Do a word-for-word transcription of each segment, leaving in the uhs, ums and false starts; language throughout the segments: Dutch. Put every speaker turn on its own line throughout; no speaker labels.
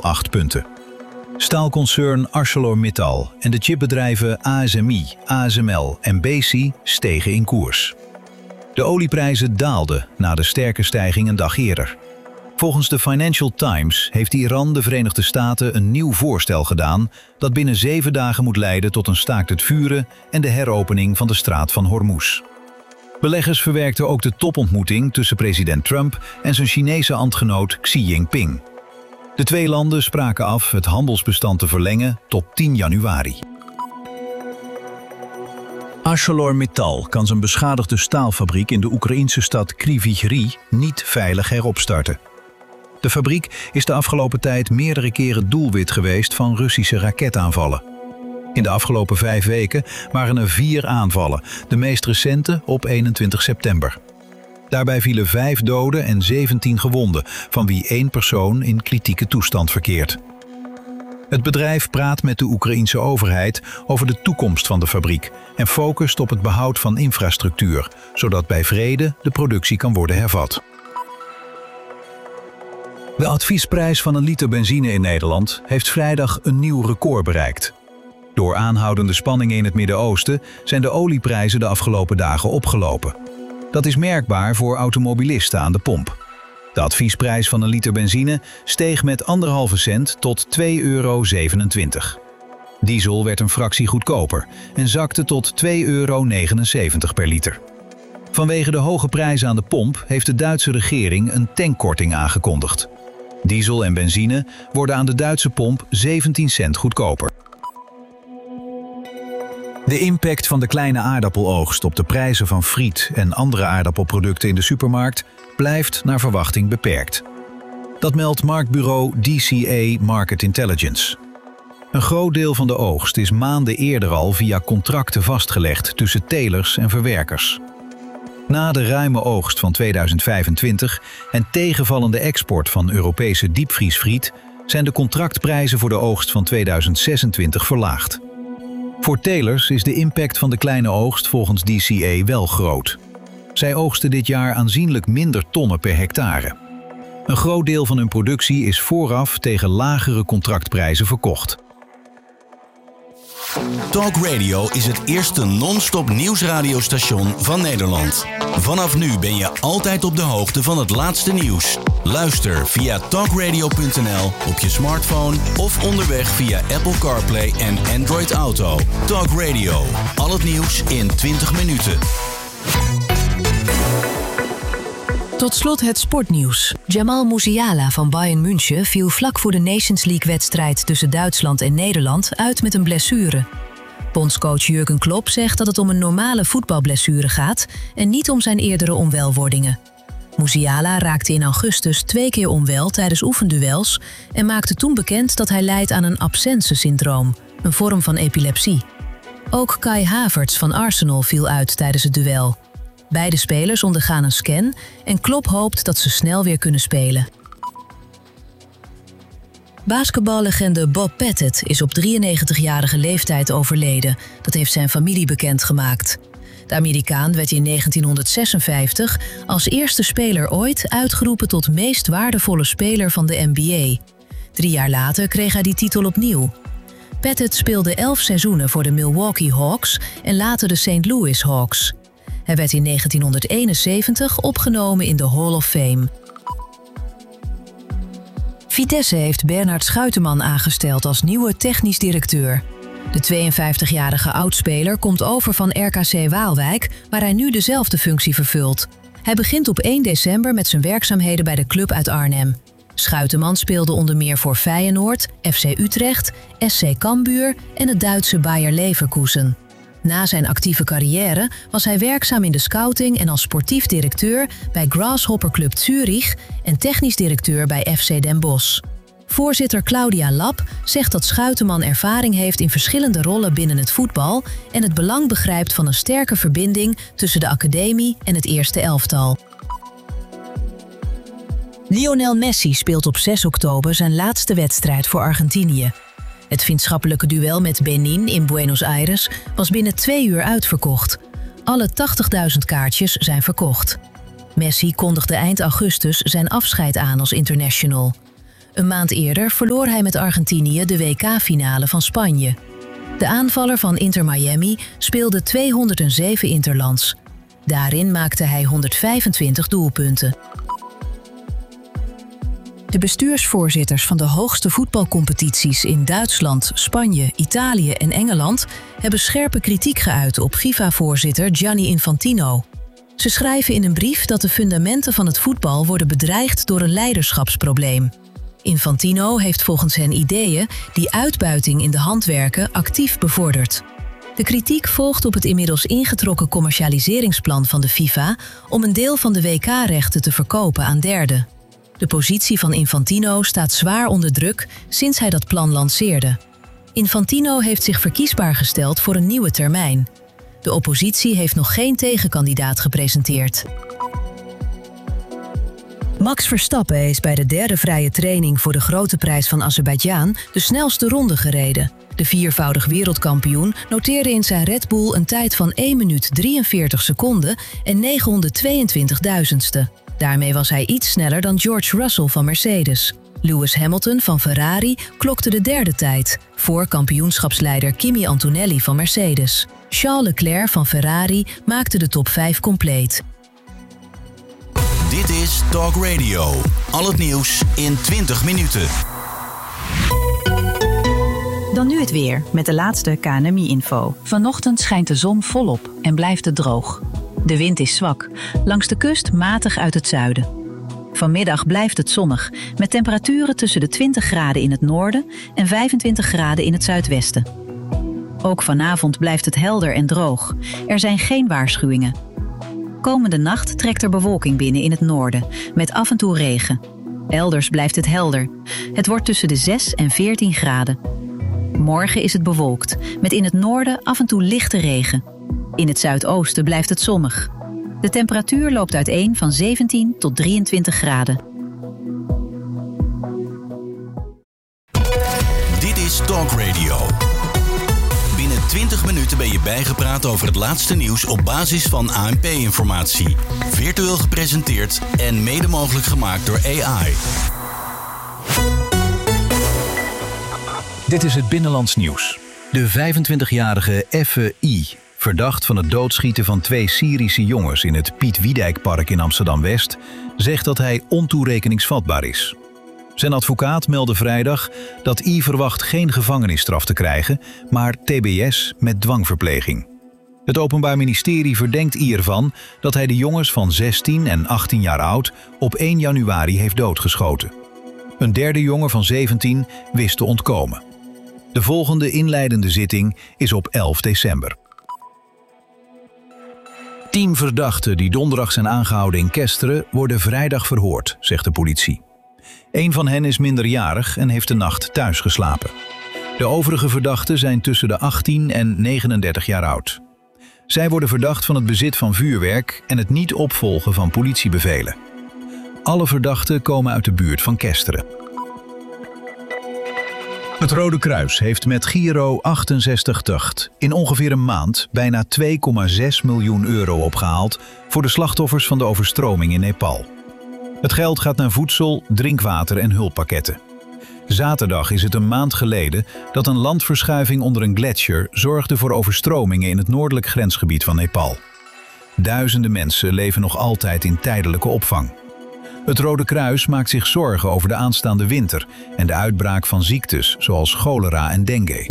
nul acht punten. Staalconcern ArcelorMittal en de chipbedrijven A S M I, A S M L en Besi stegen in koers. De olieprijzen daalden na de sterke stijging een dag eerder. Volgens de Financial Times heeft Iran de Verenigde Staten een nieuw voorstel gedaan dat binnen zeven dagen moet leiden tot een staakt het vuren en de heropening van de straat van Hormuz. Beleggers verwerkten ook de topontmoeting tussen president Trump en zijn Chinese ambtgenoot Xi Jinping. De twee landen spraken af het handelsbestand te verlengen tot tien januari. ArcelorMittal kan zijn beschadigde staalfabriek in de Oekraïnse stad Kryvyi Rih niet veilig heropstarten. De fabriek is de afgelopen tijd meerdere keren doelwit geweest van Russische raketaanvallen. In de afgelopen vijf weken waren er vier aanvallen, de meest recente op eenentwintig september. Daarbij vielen vijf doden en zeventien gewonden, van wie één persoon in kritieke toestand verkeert. Het bedrijf praat met de Oekraïense overheid over de toekomst van de fabriek en focust op het behoud van infrastructuur, zodat bij vrede de productie kan worden hervat. De adviesprijs van een liter benzine in Nederland heeft vrijdag een nieuw record bereikt. Door aanhoudende spanningen in het Midden-Oosten zijn de olieprijzen de afgelopen dagen opgelopen. Dat is merkbaar voor automobilisten aan de pomp. De adviesprijs van een liter benzine steeg met anderhalve cent tot twee euro zevenentwintig. Diesel werd een fractie goedkoper en zakte tot twee euro negenenzeventig per liter. Vanwege de hoge prijzen aan de pomp heeft de Duitse regering een tankkorting aangekondigd. Diesel en benzine worden aan de Duitse pomp zeventien cent goedkoper. De impact van de kleine aardappeloogst op de prijzen van friet en andere aardappelproducten in de supermarkt blijft naar verwachting beperkt. Dat meldt marktbureau D C A Market Intelligence. Een groot deel van de oogst is maanden eerder al via contracten vastgelegd tussen telers en verwerkers. Na de ruime oogst van tweeduizend vijfentwintig en tegenvallende export van Europese diepvriesfriet zijn de contractprijzen voor de oogst van tweeduizend zesentwintig verlaagd. Voor telers is de impact van de kleine oogst volgens D C A wel groot. Zij oogsten dit jaar aanzienlijk minder tonnen per hectare. Een groot deel van hun productie is vooraf tegen lagere contractprijzen verkocht.
Talk Radio is het eerste non-stop nieuwsradiostation van Nederland. Vanaf nu ben je altijd op de hoogte van het laatste nieuws. Luister via talkradio punt n l op je smartphone of onderweg via Apple CarPlay en Android Auto. Talk Radio, al het nieuws in twintig minuten.
Tot slot het sportnieuws. Jamal Musiala van Bayern München viel vlak voor de Nations League-wedstrijd tussen Duitsland en Nederland uit met een blessure. Bondscoach Jurgen Klopp zegt dat het om een normale voetbalblessure gaat en niet om zijn eerdere onwelwordingen. Musiala raakte in augustus twee keer onwel tijdens oefenduels en maakte toen bekend dat hij lijdt aan een absence-syndroom, een vorm van epilepsie. Ook Kai Havertz van Arsenal viel uit tijdens het duel. Beide spelers ondergaan een scan en Klopp hoopt dat ze snel weer kunnen spelen. Basketballegende Bob Pettit is op drieënnegentigjarige leeftijd overleden. Dat heeft zijn familie bekendgemaakt. De Amerikaan werd in negentienhonderdzesenvijftig als eerste speler ooit uitgeroepen tot meest waardevolle speler van de N B A. Drie jaar later kreeg hij die titel opnieuw. Pettit speelde elf seizoenen voor de Milwaukee Hawks en later de Saint Louis Hawks. Hij werd in negentienhonderdeenenzeventig opgenomen in de Hall of Fame. Vitesse heeft Bernhard Schuiteman aangesteld als nieuwe technisch directeur. De tweeënvijftigjarige oudspeler komt over van R K C Waalwijk, waar hij nu dezelfde functie vervult. Hij begint op één december met zijn werkzaamheden bij de club uit Arnhem. Schuiteman speelde onder meer voor Feyenoord, F C Utrecht, S C Cambuur en het Duitse Bayer Leverkusen. Na zijn actieve carrière was hij werkzaam in de scouting en als sportief directeur bij Grasshopper Club Zurich en technisch directeur bij F C Den Bosch. Voorzitter Claudia Lap zegt dat Schuiteman ervaring heeft in verschillende rollen binnen het voetbal en het belang begrijpt van een sterke verbinding tussen de academie en het eerste elftal. Lionel Messi speelt op zes oktober zijn laatste wedstrijd voor Argentinië. Het vriendschappelijke duel met Benin in Buenos Aires was binnen twee uur uitverkocht. Alle tachtigduizend kaartjes zijn verkocht. Messi kondigde eind augustus zijn afscheid aan als international. Een maand eerder verloor hij met Argentinië de W K-finale van Spanje. De aanvaller van Inter Miami speelde tweehonderdzeven interlands. Daarin maakte hij honderdvijfentwintig doelpunten. De bestuursvoorzitters van de hoogste voetbalcompetities in Duitsland, Spanje, Italië en Engeland hebben scherpe kritiek geuit op FIFA-voorzitter Gianni Infantino. Ze schrijven in een brief dat de fundamenten van het voetbal worden bedreigd door een leiderschapsprobleem. Infantino heeft volgens hen ideeën die uitbuiting in de handwerken actief bevordert. De kritiek volgt op het inmiddels ingetrokken commercialiseringsplan van de FIFA om een deel van de W K-rechten te verkopen aan derden. De positie van Infantino staat zwaar onder druk sinds hij dat plan lanceerde. Infantino heeft zich verkiesbaar gesteld voor een nieuwe termijn. De oppositie heeft nog geen tegenkandidaat gepresenteerd. Max Verstappen is bij de derde vrije training voor de Grote Prijs van Azerbeidzjan de snelste ronde gereden. De viervoudig wereldkampioen noteerde in zijn Red Bull een tijd van één minuut drieënveertig seconden en negenhonderdtweeëntwintig duizendste. Daarmee was hij iets sneller dan George Russell van Mercedes. Lewis Hamilton van Ferrari klokte de derde tijd, voor kampioenschapsleider Kimi Antonelli van Mercedes. Charles Leclerc van Ferrari maakte de top vijf compleet.
Dit is Talk Radio. Al het nieuws in twintig minuten.
Dan nu het weer, met de laatste K N M I-info. Vanochtend schijnt de zon volop en blijft het droog. De wind is zwak, langs de kust matig uit het zuiden. Vanmiddag blijft het zonnig, met temperaturen tussen de twintig graden in het noorden en vijfentwintig graden in het zuidwesten. Ook vanavond blijft het helder en droog. Er zijn geen waarschuwingen. Komende nacht trekt er bewolking binnen in het noorden, met af en toe regen. Elders blijft het helder. Het wordt tussen de zes en veertien graden. Morgen is het bewolkt, met in het noorden af en toe lichte regen. In het zuidoosten blijft het zonnig. De temperatuur loopt uiteen van zeventien tot drieëntwintig graden.
Dit is Talk Radio. Binnen twintig minuten ben je bijgepraat over het laatste nieuws op basis van A N P-informatie. Virtueel gepresenteerd en mede mogelijk gemaakt door A I.
Dit is het Binnenlands Nieuws. De vijfentwintigjarige Effe I, verdacht van het doodschieten van twee Syrische jongens in het Piet Wiedijkpark in Amsterdam-West, zegt dat hij ontoerekeningsvatbaar is. Zijn advocaat meldde vrijdag dat I verwacht geen gevangenisstraf te krijgen, maar T B S met dwangverpleging. Het Openbaar Ministerie verdenkt I ervan dat hij de jongens van zestien en achttien jaar oud op één januari heeft doodgeschoten. Een derde jongen van zeventien wist te ontkomen. De volgende inleidende zitting is op elf december. Tien verdachten die donderdag zijn aangehouden in Kesteren worden vrijdag verhoord, zegt de politie. Eén van hen is minderjarig en heeft de nacht thuis geslapen. De overige verdachten zijn tussen de achttien en negenendertig jaar oud. Zij worden verdacht van het bezit van vuurwerk en het niet opvolgen van politiebevelen. Alle verdachten komen uit de buurt van Kesteren. Het Rode Kruis heeft met Giro achtenzestig in ongeveer een maand bijna twee komma zes miljoen euro opgehaald voor de slachtoffers van de overstroming in Nepal. Het geld gaat naar voedsel, drinkwater en hulppakketten. Zaterdag is het een maand geleden dat een landverschuiving onder een gletsjer zorgde voor overstromingen in het noordelijk grensgebied van Nepal. Duizenden mensen leven nog altijd in tijdelijke opvang. Het Rode Kruis maakt zich zorgen over de aanstaande winter en de uitbraak van ziektes zoals cholera en dengue.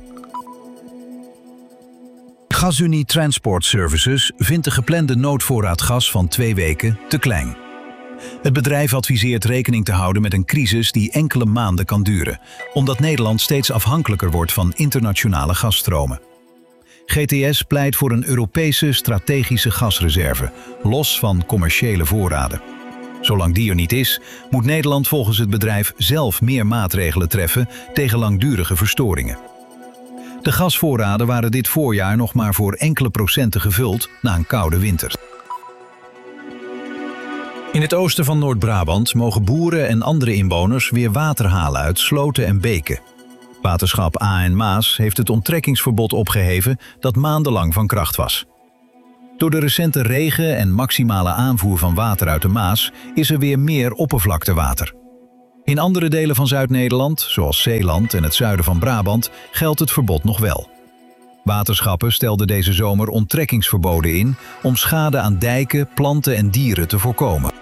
GasUnie Transport Services vindt de geplande noodvoorraad gas van twee weken te klein. Het bedrijf adviseert rekening te houden met een crisis die enkele maanden kan duren, omdat Nederland steeds afhankelijker wordt van internationale gasstromen. G T S pleit voor een Europese strategische gasreserve, los van commerciële voorraden. Zolang die er niet is, moet Nederland volgens het bedrijf zelf meer maatregelen treffen tegen langdurige verstoringen. De gasvoorraden waren dit voorjaar nog maar voor enkele procenten gevuld na een koude winter. In het oosten van Noord-Brabant mogen boeren en andere inwoners weer water halen uit sloten en beken. Waterschap A en Maas heeft het onttrekkingsverbod opgeheven dat maandenlang van kracht was. Door de recente regen en maximale aanvoer van water uit de Maas is er weer meer oppervlaktewater. In andere delen van Zuid-Nederland, zoals Zeeland en het zuiden van Brabant, geldt het verbod nog wel. Waterschappen stelden deze zomer onttrekkingsverboden in om schade aan dijken, planten en dieren te voorkomen.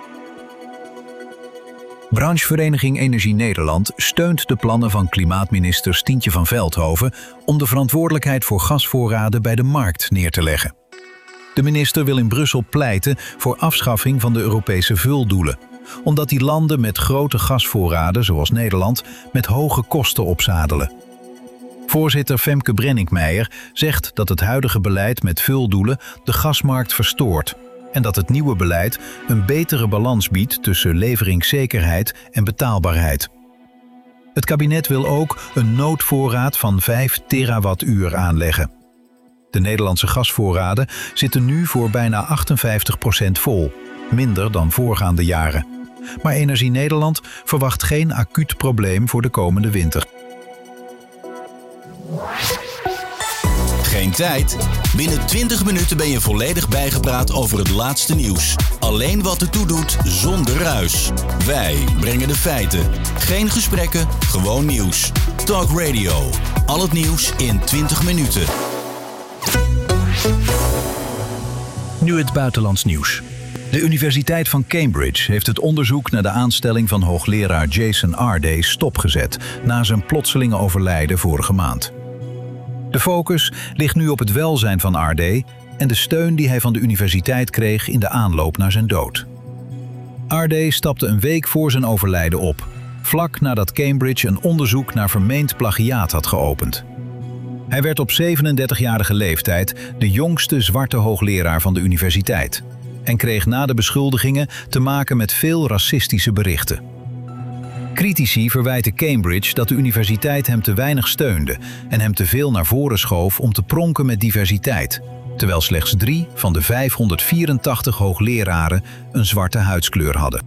Branchevereniging Energie Nederland steunt de plannen van klimaatminister Stientje van Veldhoven om de verantwoordelijkheid voor gasvoorraden bij de markt neer te leggen. De minister wil in Brussel pleiten voor afschaffing van de Europese vuldoelen, omdat die landen met grote gasvoorraden, zoals Nederland, met hoge kosten opzadelen. Voorzitter Femke Brenninkmeijer zegt dat het huidige beleid met vuldoelen de gasmarkt verstoort en dat het nieuwe beleid een betere balans biedt tussen leveringszekerheid en betaalbaarheid. Het kabinet wil ook een noodvoorraad van vijf terawattuur aanleggen. De Nederlandse gasvoorraden zitten nu voor bijna achtenvijftig procent vol, minder dan voorgaande jaren. Maar Energie Nederland verwacht geen acuut probleem voor de komende winter.
Geen tijd? Binnen twintig minuten ben je volledig bijgepraat over het laatste nieuws. Alleen wat ertoe doet, zonder ruis. Wij brengen de feiten. Geen gesprekken, gewoon nieuws. Talk Radio. Al het nieuws in twintig minuten.
Nu het buitenlands nieuws. De Universiteit van Cambridge heeft het onderzoek naar de aanstelling van hoogleraar Jason Arday stopgezet na zijn plotselinge overlijden vorige maand. De focus ligt nu op het welzijn van Arday en de steun die hij van de universiteit kreeg in de aanloop naar zijn dood. Arday stapte een week voor zijn overlijden op, vlak nadat Cambridge een onderzoek naar vermeend plagiaat had geopend. Hij werd op zevenendertigjarige leeftijd de jongste zwarte hoogleraar van de universiteit en kreeg na de beschuldigingen te maken met veel racistische berichten. Critici verwijten Cambridge dat de universiteit hem te weinig steunde en hem te veel naar voren schoof om te pronken met diversiteit, terwijl slechts drie van de vijfhonderdvierentachtig hoogleraren een zwarte huidskleur hadden.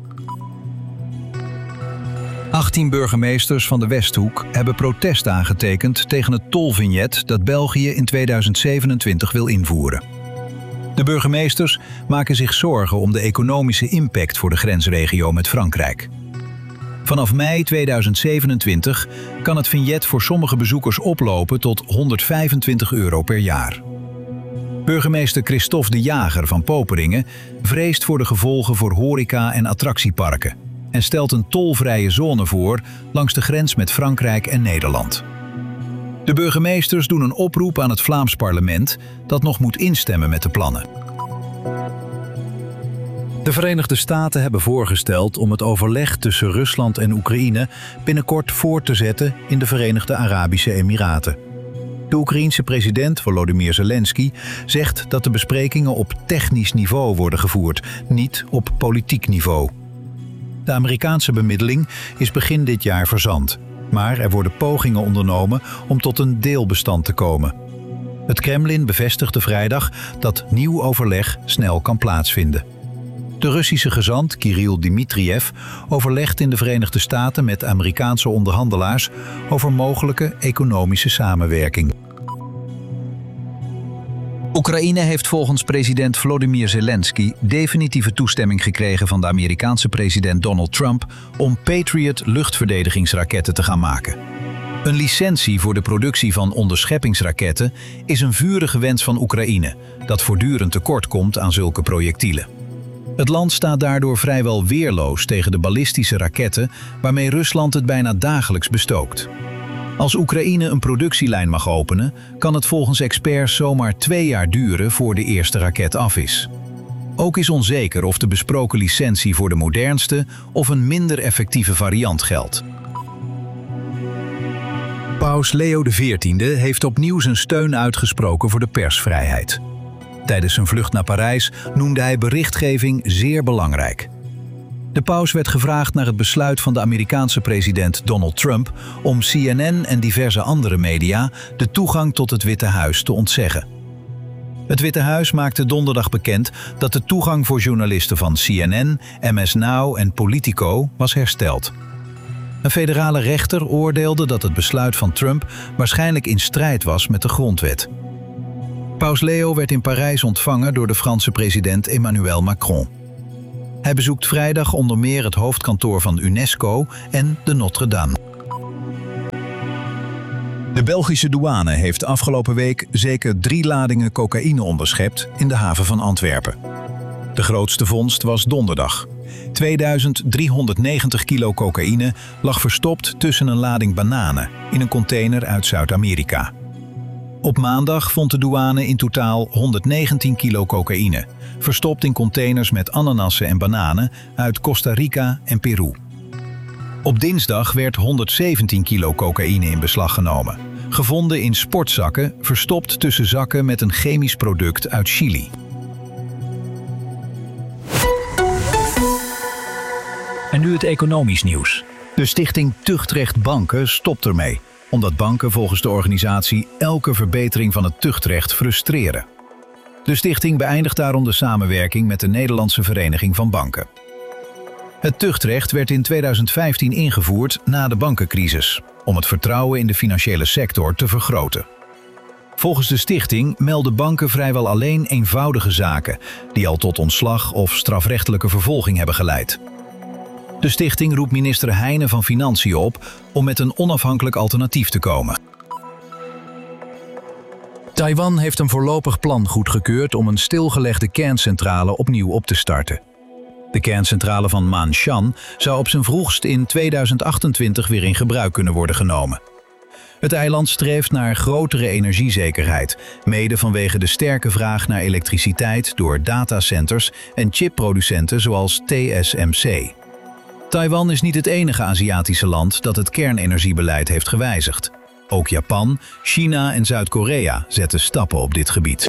achttien burgemeesters van de Westhoek hebben protest aangetekend tegen het tolvignet dat België in tweeduizend zevenentwintig wil invoeren. De burgemeesters maken zich zorgen om de economische impact voor de grensregio met Frankrijk. Vanaf mei tweeduizend zevenentwintig kan het vignet voor sommige bezoekers oplopen tot honderdvijfentwintig euro per jaar. Burgemeester Christophe de Jager van Poperingen vreest voor de gevolgen voor horeca- en attractieparken en stelt een tolvrije zone voor langs de grens met Frankrijk en Nederland. De burgemeesters doen een oproep aan het Vlaams parlement dat nog moet instemmen met de plannen. De Verenigde Staten hebben voorgesteld om het overleg tussen Rusland en Oekraïne binnenkort voort te zetten in de Verenigde Arabische Emiraten. De Oekraïense president Volodymyr Zelensky zegt dat de besprekingen op technisch niveau worden gevoerd, niet op politiek niveau. De Amerikaanse bemiddeling is begin dit jaar verzand, maar er worden pogingen ondernomen om tot een deelbestand te komen. Het Kremlin bevestigde vrijdag dat nieuw overleg snel kan plaatsvinden. De Russische gezant Kirill Dmitriev overlegt in de Verenigde Staten met Amerikaanse onderhandelaars over mogelijke economische samenwerking. Oekraïne heeft volgens president Volodymyr Zelensky definitieve toestemming gekregen van de Amerikaanse president Donald Trump om Patriot luchtverdedigingsraketten te gaan maken. Een licentie voor de productie van onderscheppingsraketten is een vurige wens van Oekraïne, dat voortdurend tekort komt aan zulke projectielen. Het land staat daardoor vrijwel weerloos tegen de ballistische raketten waarmee Rusland het bijna dagelijks bestookt. Als Oekraïne een productielijn mag openen, kan het volgens experts zomaar twee jaar duren voor de eerste raket af is. Ook is onzeker of de besproken licentie voor de modernste of een minder effectieve variant geldt. Paus Leo de veertiende heeft opnieuw zijn steun uitgesproken voor de persvrijheid. Tijdens zijn vlucht naar Parijs noemde hij berichtgeving zeer belangrijk. De paus werd gevraagd naar het besluit van de Amerikaanse president Donald Trump om C N N en diverse andere media de toegang tot het Witte Huis te ontzeggen. Het Witte Huis maakte donderdag bekend dat de toegang voor journalisten van C N N, M S Now en Politico was hersteld. Een federale rechter oordeelde dat het besluit van Trump waarschijnlijk in strijd was met de grondwet. Paus Leo werd in Parijs ontvangen door de Franse president Emmanuel Macron. Hij bezoekt vrijdag onder meer het hoofdkantoor van UNESCO en de Notre-Dame. De Belgische douane heeft afgelopen week zeker drie ladingen cocaïne onderschept in de haven van Antwerpen. De grootste vondst was donderdag. tweeduizend driehonderdnegentig kilo cocaïne lag verstopt tussen een lading bananen in een container uit Zuid-Amerika. Op maandag vond de douane in totaal honderdnegentien kilo cocaïne, verstopt in containers met ananassen en bananen uit Costa Rica en Peru. Op dinsdag werd honderdzeventien kilo cocaïne in beslag genomen, gevonden in sportzakken, verstopt tussen zakken met een chemisch product uit Chili.
En nu het economisch nieuws.
De stichting Tuchtrecht Banken stopt ermee, omdat banken volgens de organisatie elke verbetering van het tuchtrecht frustreren. De stichting beëindigt daarom de samenwerking met de Nederlandse Vereniging van Banken. Het tuchtrecht werd in tweeduizend vijftien ingevoerd na de bankencrisis, om het vertrouwen in de financiële sector te vergroten. Volgens de stichting melden banken vrijwel alleen eenvoudige zaken, die al tot ontslag of strafrechtelijke vervolging hebben geleid. De stichting roept minister Heijnen van Financiën op om met een onafhankelijk alternatief te komen.
Taiwan heeft een voorlopig plan goedgekeurd om een stilgelegde kerncentrale opnieuw op te starten. De kerncentrale van Ma'anshan zou op zijn vroegst in tweeduizend achtentwintig weer in gebruik kunnen worden genomen. Het eiland streeft naar grotere energiezekerheid, mede vanwege de sterke vraag naar elektriciteit door datacenters en chipproducenten zoals T S M C. Taiwan is niet het enige Aziatische land dat het kernenergiebeleid heeft gewijzigd. Ook Japan, China en Zuid-Korea zetten stappen op dit gebied.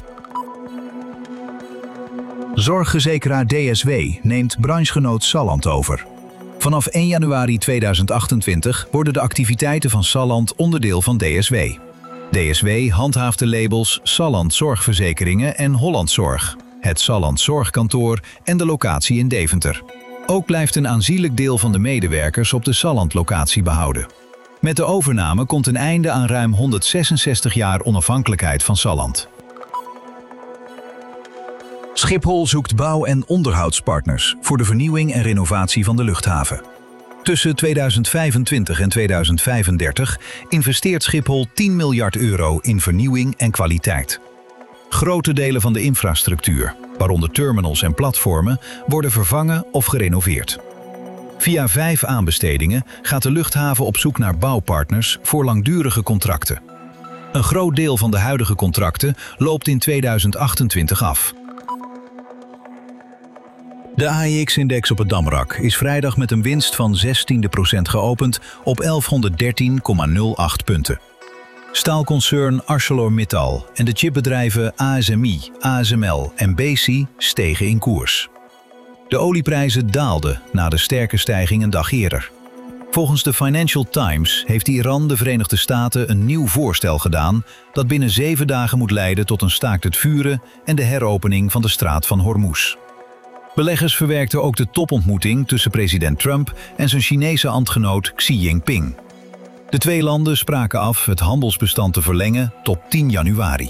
Zorgverzekeraar D S W neemt branchegenoot Salland over. Vanaf één januari tweeduizend achtentwintig worden de activiteiten van Salland onderdeel van D S W. D S W handhaaft de labels Salland Zorgverzekeringen en Holland Zorg, het Salland Zorgkantoor en de locatie in Deventer. Ook blijft een aanzienlijk deel van de medewerkers op de Salland-locatie behouden. Met de overname komt een einde aan ruim honderdzesenzestig jaar onafhankelijkheid van Salland. Schiphol zoekt bouw- en onderhoudspartners voor de vernieuwing en renovatie van de luchthaven. Tussen tweeduizend vijfentwintig en tweeduizend vijfendertig investeert Schiphol tien miljard euro in vernieuwing en kwaliteit. Grote delen van de infrastructuur, waaronder terminals en platformen, worden vervangen of gerenoveerd. Via vijf aanbestedingen gaat de luchthaven op zoek naar bouwpartners voor langdurige contracten. Een groot deel van de huidige contracten loopt in tweeduizend achtentwintig af.
De A E X-index op het Damrak is vrijdag met een winst van zestiende procent geopend op elfhonderddertien komma nul acht punten. Staalconcern ArcelorMittal en de chipbedrijven A S M I, A S M L en Besi stegen in koers. De olieprijzen daalden na de sterke stijging een dag eerder. Volgens de Financial Times heeft Iran de Verenigde Staten een nieuw voorstel gedaan dat binnen zeven dagen moet leiden tot een staakt het vuren en de heropening van de straat van Hormuz. Beleggers verwerkten ook de topontmoeting tussen president Trump en zijn Chinese ambtgenoot Xi Jinping. De twee landen spraken af het handelsbestand te verlengen tot tien januari.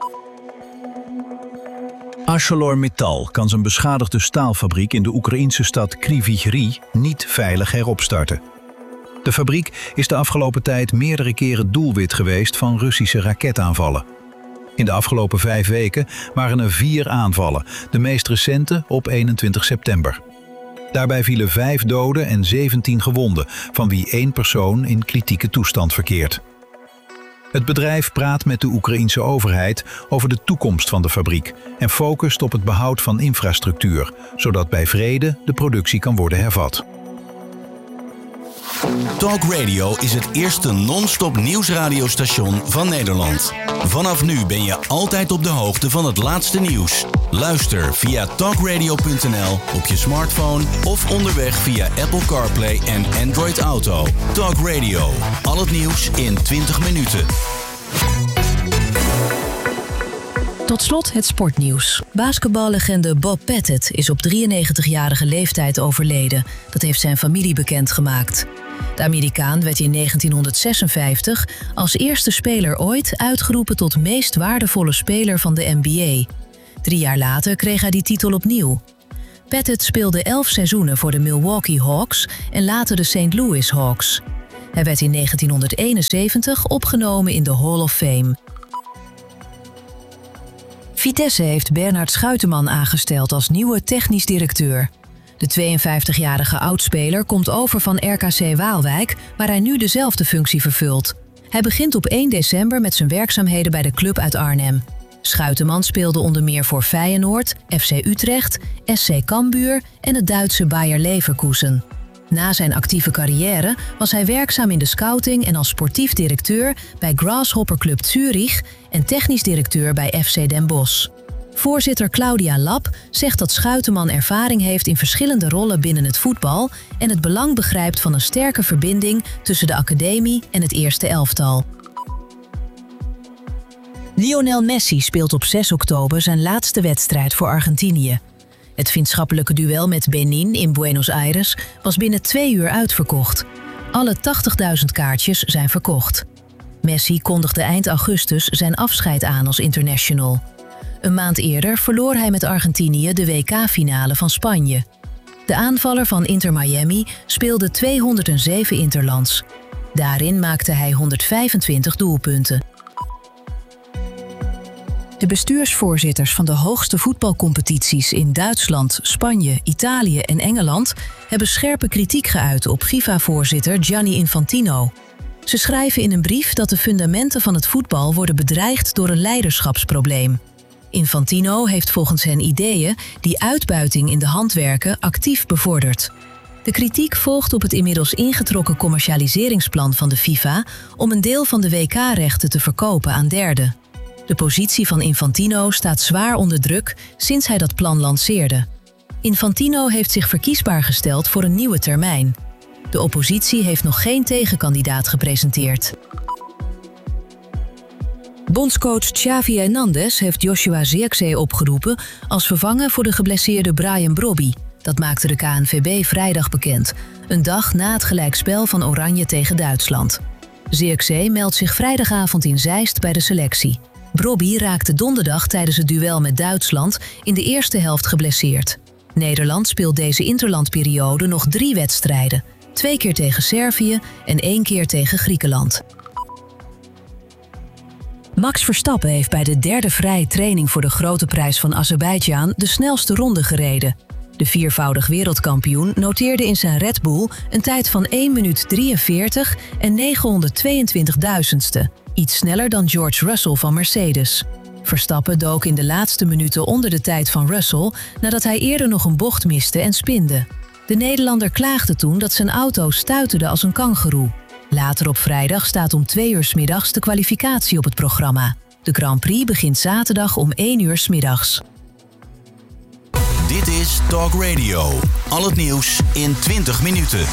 ArcelorMittal kan zijn beschadigde staalfabriek in de Oekraïnse stad Kryvyi Rih niet veilig heropstarten. De fabriek is de afgelopen tijd meerdere keren doelwit geweest van Russische raketaanvallen. In de afgelopen vijf weken waren er vier aanvallen, de meest recente op eenentwintig september. Daarbij vielen vijf doden en zeventien gewonden, van wie één persoon in kritieke toestand verkeert. Het bedrijf praat met de Oekraïense overheid over de toekomst van de fabriek en focust op het behoud van infrastructuur, zodat bij vrede de productie kan worden hervat.
Talk Radio is het eerste non-stop nieuwsradiostation van Nederland. Vanaf nu ben je altijd op de hoogte van het laatste nieuws. Luister via talkradio punt n l op je smartphone of onderweg via Apple CarPlay en Android Auto. Talk Radio, al het nieuws in twintig minuten.
Tot slot het sportnieuws. Basketballegende Bob Pettit is op drieënnegentigjarige leeftijd overleden. Dat heeft zijn familie bekendgemaakt. De Amerikaan werd in negentienhonderdzesenvijftig als eerste speler ooit uitgeroepen tot meest waardevolle speler van de N B A. Drie jaar later kreeg hij die titel opnieuw. Pettit speelde elf seizoenen voor de Milwaukee Hawks en later de Saint Louis Hawks. Hij werd in negentienhonderdeenenzeventig opgenomen in de Hall of Fame. Vitesse heeft Bernhard Schuiteman aangesteld als nieuwe technisch directeur. De tweeënvijftigjarige oudspeler komt over van R K C Waalwijk, waar hij nu dezelfde functie vervult. Hij begint op één december met zijn werkzaamheden bij de club uit Arnhem. Schuiteman speelde onder meer voor Feyenoord, F C Utrecht, S C Cambuur en het Duitse Bayer Leverkusen. Na zijn actieve carrière was hij werkzaam in de scouting en als sportief directeur bij Grasshopper Club Zurich en technisch directeur bij F C Den Bosch. Voorzitter Claudia Lap zegt dat Schuiteman ervaring heeft in verschillende rollen binnen het voetbal en het belang begrijpt van een sterke verbinding tussen de academie en het eerste elftal. Lionel Messi speelt op zes oktober zijn laatste wedstrijd voor Argentinië. Het vriendschappelijke duel met Benin in Buenos Aires was binnen twee uur uitverkocht. Alle tachtigduizend kaartjes zijn verkocht. Messi kondigde eind augustus zijn afscheid aan als international. Een maand eerder verloor hij met Argentinië de W K-finale van Spanje. De aanvaller van Inter Miami speelde tweehonderdzeven interlands. Daarin maakte hij honderdvijfentwintig doelpunten. De bestuursvoorzitters van de hoogste voetbalcompetities in Duitsland, Spanje, Italië en Engeland hebben scherpe kritiek geuit op FIFA-voorzitter Gianni Infantino. Ze schrijven in een brief dat de fundamenten van het voetbal worden bedreigd door een leiderschapsprobleem. Infantino heeft volgens hen ideeën die uitbuiting in de handwerken actief bevordert. De kritiek volgt op het inmiddels ingetrokken commercialiseringsplan van de FIFA om een deel van de W K-rechten te verkopen aan derden. De positie van Infantino staat zwaar onder druk sinds hij dat plan lanceerde. Infantino heeft zich verkiesbaar gesteld voor een nieuwe termijn. De oppositie heeft nog geen tegenkandidaat gepresenteerd. Bondscoach Xavi Hernandez heeft Joshua Zirkzee opgeroepen als vervanger voor de geblesseerde Brian Brobby. Dat maakte de K N V B vrijdag bekend, een dag na het gelijkspel van Oranje tegen Duitsland. Zirkzee meldt zich vrijdagavond in Zeist bij de selectie. Brobby raakte donderdag tijdens het duel met Duitsland in de eerste helft geblesseerd. Nederland speelt deze interlandperiode nog drie wedstrijden. Twee keer tegen Servië en één keer tegen Griekenland. Max Verstappen heeft bij de derde vrije training voor de Grote Prijs van Azerbeidzjan de snelste ronde gereden. De viervoudig wereldkampioen noteerde in zijn Red Bull een tijd van één minuut drieënveertig en negenhonderdtweeëntwintig duizendste. Iets sneller dan George Russell van Mercedes. Verstappen dook in de laatste minuten onder de tijd van Russell nadat hij eerder nog een bocht miste en spinde. De Nederlander klaagde toen dat zijn auto stuiterde als een kangoeroe. Later op vrijdag staat om twee uur 's middags de kwalificatie op het programma. De Grand Prix begint zaterdag om één uur 's middags.
Dit is Talk Radio. Al het nieuws in twintig minuten.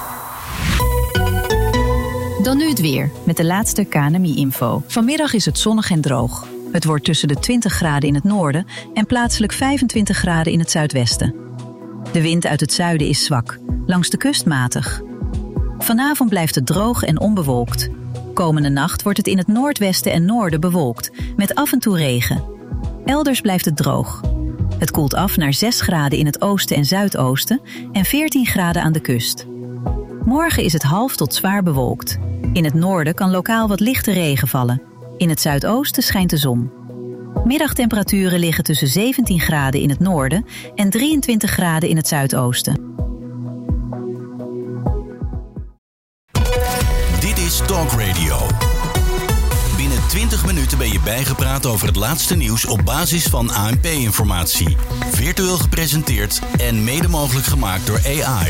Dan nu het weer, met de laatste K N M I-info. Vanmiddag is het zonnig en droog. Het wordt tussen de twintig graden in het noorden en plaatselijk vijfentwintig graden in het zuidwesten. De wind uit het zuiden is zwak, langs de kust matig. Vanavond blijft het droog en onbewolkt. Komende nacht wordt het in het noordwesten en noorden bewolkt, met af en toe regen. Elders blijft het droog. Het koelt af naar zes graden in het oosten en zuidoosten en veertien graden aan de kust. Morgen is het half tot zwaar bewolkt. In het noorden kan lokaal wat lichte regen vallen. In het zuidoosten schijnt de zon. Middagtemperaturen liggen tussen zeventien graden in het noorden en drieëntwintig graden in het zuidoosten.
Dit is Talk Radio. Binnen twintig minuten ben je bijgepraat over het laatste nieuws op basis van A N P-informatie. Virtueel gepresenteerd en mede mogelijk gemaakt door A I.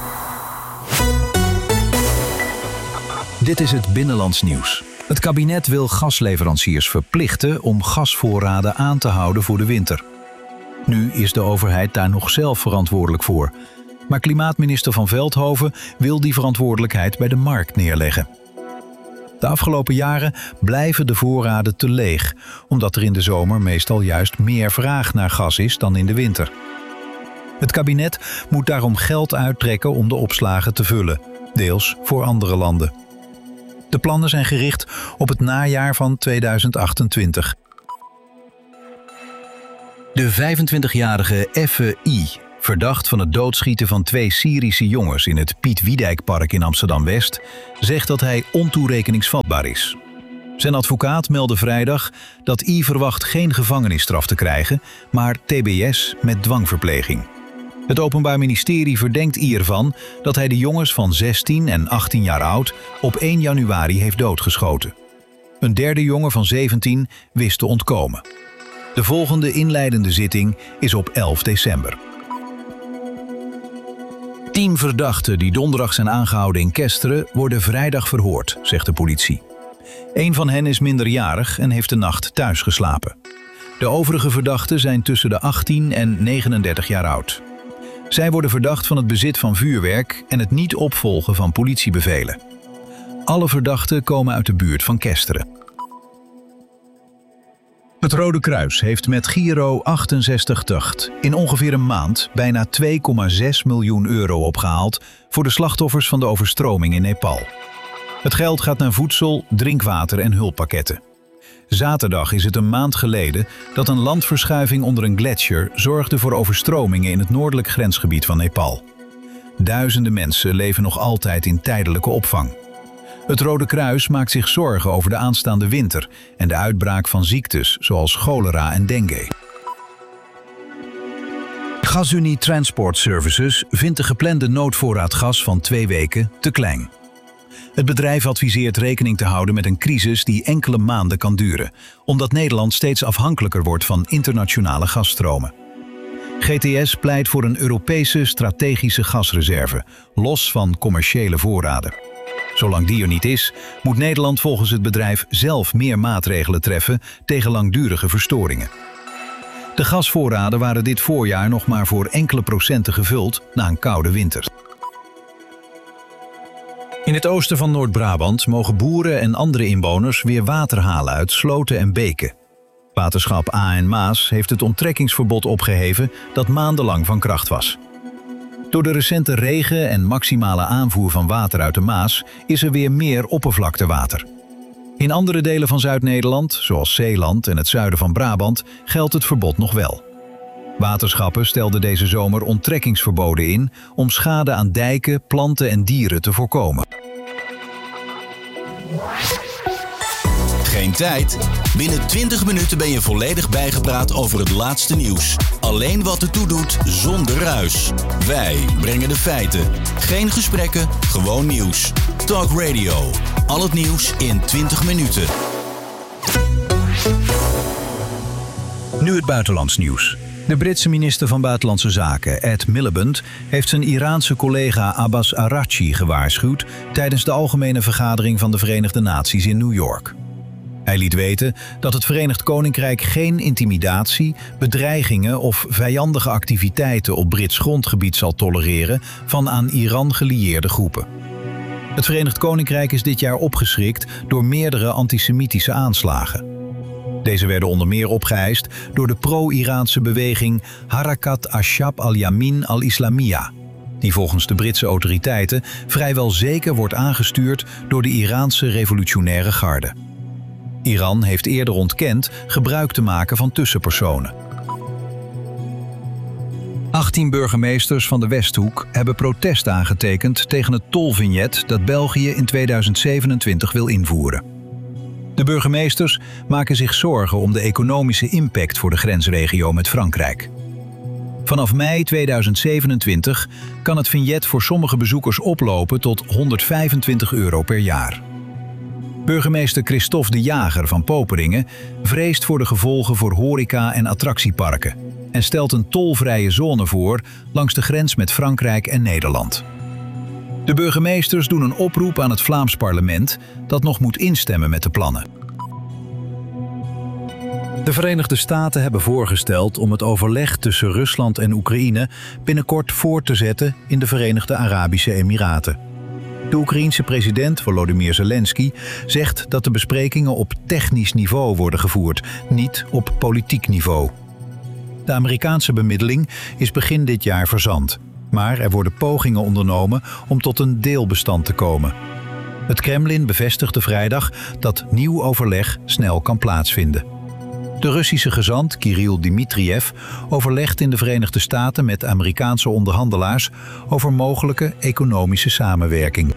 Dit is het Binnenlands nieuws. Het kabinet wil gasleveranciers verplichten om gasvoorraden aan te houden voor de winter. Nu is de overheid daar nog zelf verantwoordelijk voor. Maar klimaatminister Van Veldhoven wil die verantwoordelijkheid bij de markt neerleggen. De afgelopen jaren blijven de voorraden te leeg, omdat er in de zomer meestal juist meer vraag naar gas is dan in de winter. Het kabinet moet daarom geld uittrekken om de opslagen te vullen, deels voor andere landen. De plannen zijn gericht op het najaar van tweeduizend achtentwintig. De vijfentwintigjarige Effe I. verdacht van het doodschieten van twee Syrische jongens in het Piet Wiedijkpark in Amsterdam-West, zegt dat hij ontoerekeningsvatbaar is. Zijn advocaat meldde vrijdag dat I verwacht geen gevangenisstraf te krijgen, maar T B S met dwangverpleging. Het Openbaar Ministerie verdenkt I ervan dat hij de jongens van zestien en achttien jaar oud op één januari heeft doodgeschoten. Een derde jongen van zeventien wist te ontkomen. De volgende inleidende zitting is op elf december. Tien verdachten die donderdag zijn aangehouden in Kesteren worden vrijdag verhoord, zegt de politie. Eén van hen is minderjarig en heeft de nacht thuis geslapen. De overige verdachten zijn tussen de achttien en negenendertig jaar oud. Zij worden verdacht van het bezit van vuurwerk en het niet opvolgen van politiebevelen. Alle verdachten komen uit de buurt van Kesteren. Het Rode Kruis heeft met Giro achtenzestig in ongeveer een maand bijna twee komma zes miljoen euro opgehaald voor de slachtoffers van de overstroming in Nepal. Het geld gaat naar voedsel, drinkwater en hulppakketten. Zaterdag is het een maand geleden dat een landverschuiving onder een gletsjer zorgde voor overstromingen in het noordelijk grensgebied van Nepal. Duizenden mensen leven nog altijd in tijdelijke opvang. Het Rode Kruis maakt zich zorgen over de aanstaande winter en de uitbraak van ziektes zoals cholera en dengue. GasUnie Transport Services vindt de geplande noodvoorraad gas van twee weken te klein. Het bedrijf adviseert rekening te houden met een crisis die enkele maanden kan duren, omdat Nederland steeds afhankelijker wordt van internationale gasstromen. G T S pleit voor een Europese strategische gasreserve, los van commerciële voorraden. Zolang die er niet is, moet Nederland volgens het bedrijf zelf meer maatregelen treffen tegen langdurige verstoringen. De gasvoorraden waren dit voorjaar nog maar voor enkele procenten gevuld na een koude winter. In het oosten van Noord-Brabant mogen boeren en andere inwoners weer water halen uit sloten en beken. Waterschap A en Maas heeft het onttrekkingsverbod opgeheven dat maandenlang van kracht was. Door de recente regen en maximale aanvoer van water uit de Maas is er weer meer oppervlaktewater. In andere delen van Zuid-Nederland, zoals Zeeland en het zuiden van Brabant, geldt het verbod nog wel. Waterschappen stelden deze zomer onttrekkingsverboden in om schade aan dijken, planten en dieren te voorkomen.
Geen tijd? Binnen twintig minuten ben je volledig bijgepraat over het laatste nieuws. Alleen wat ertoe doet, zonder ruis. Wij brengen de feiten. Geen gesprekken, gewoon nieuws. Talk Radio. Al het nieuws in twintig minuten.
Nu het buitenlands nieuws. De Britse minister van Buitenlandse Zaken, Ed Miliband, heeft zijn Iraanse collega Abbas Araghchi gewaarschuwd tijdens de algemene vergadering van de Verenigde Naties in New York. Hij liet weten dat het Verenigd Koninkrijk geen intimidatie, bedreigingen of vijandige activiteiten op Brits grondgebied zal tolereren van aan Iran gelieerde groepen. Het Verenigd Koninkrijk is dit jaar opgeschrikt door meerdere antisemitische aanslagen. Deze werden onder meer opgeëist door de pro-Iraanse beweging Harakat Ashab al-Yamin al-Islamiyya, die volgens de Britse autoriteiten vrijwel zeker wordt aangestuurd door de Iraanse revolutionaire garde. Iran heeft eerder ontkend gebruik te maken van tussenpersonen. achttien burgemeesters van de Westhoek hebben protest aangetekend tegen het tolvignet dat België in tweeduizend zevenentwintig wil invoeren. De burgemeesters maken zich zorgen om de economische impact voor de grensregio met Frankrijk. Vanaf mei tweeduizend zevenentwintig kan het vignet voor sommige bezoekers oplopen tot honderdvijfentwintig euro per jaar. Burgemeester Christophe de Jager van Poperingen vreest voor de gevolgen voor horeca- en attractieparken en stelt een tolvrije zone voor langs de grens met Frankrijk en Nederland. De burgemeesters doen een oproep aan het Vlaams parlement dat nog moet instemmen met de plannen. De Verenigde Staten hebben voorgesteld om het overleg tussen Rusland en Oekraïne binnenkort voort te zetten in de Verenigde Arabische Emiraten. De Oekraïense president Volodymyr Zelensky zegt dat de besprekingen op technisch niveau worden gevoerd, niet op politiek niveau. De Amerikaanse bemiddeling is begin dit jaar verzand, maar er worden pogingen ondernomen om tot een deelbestand te komen. Het Kremlin bevestigde vrijdag dat nieuw overleg snel kan plaatsvinden. De Russische gezant Kirill Dmitriev overlegt in de Verenigde Staten met Amerikaanse onderhandelaars over mogelijke economische samenwerking.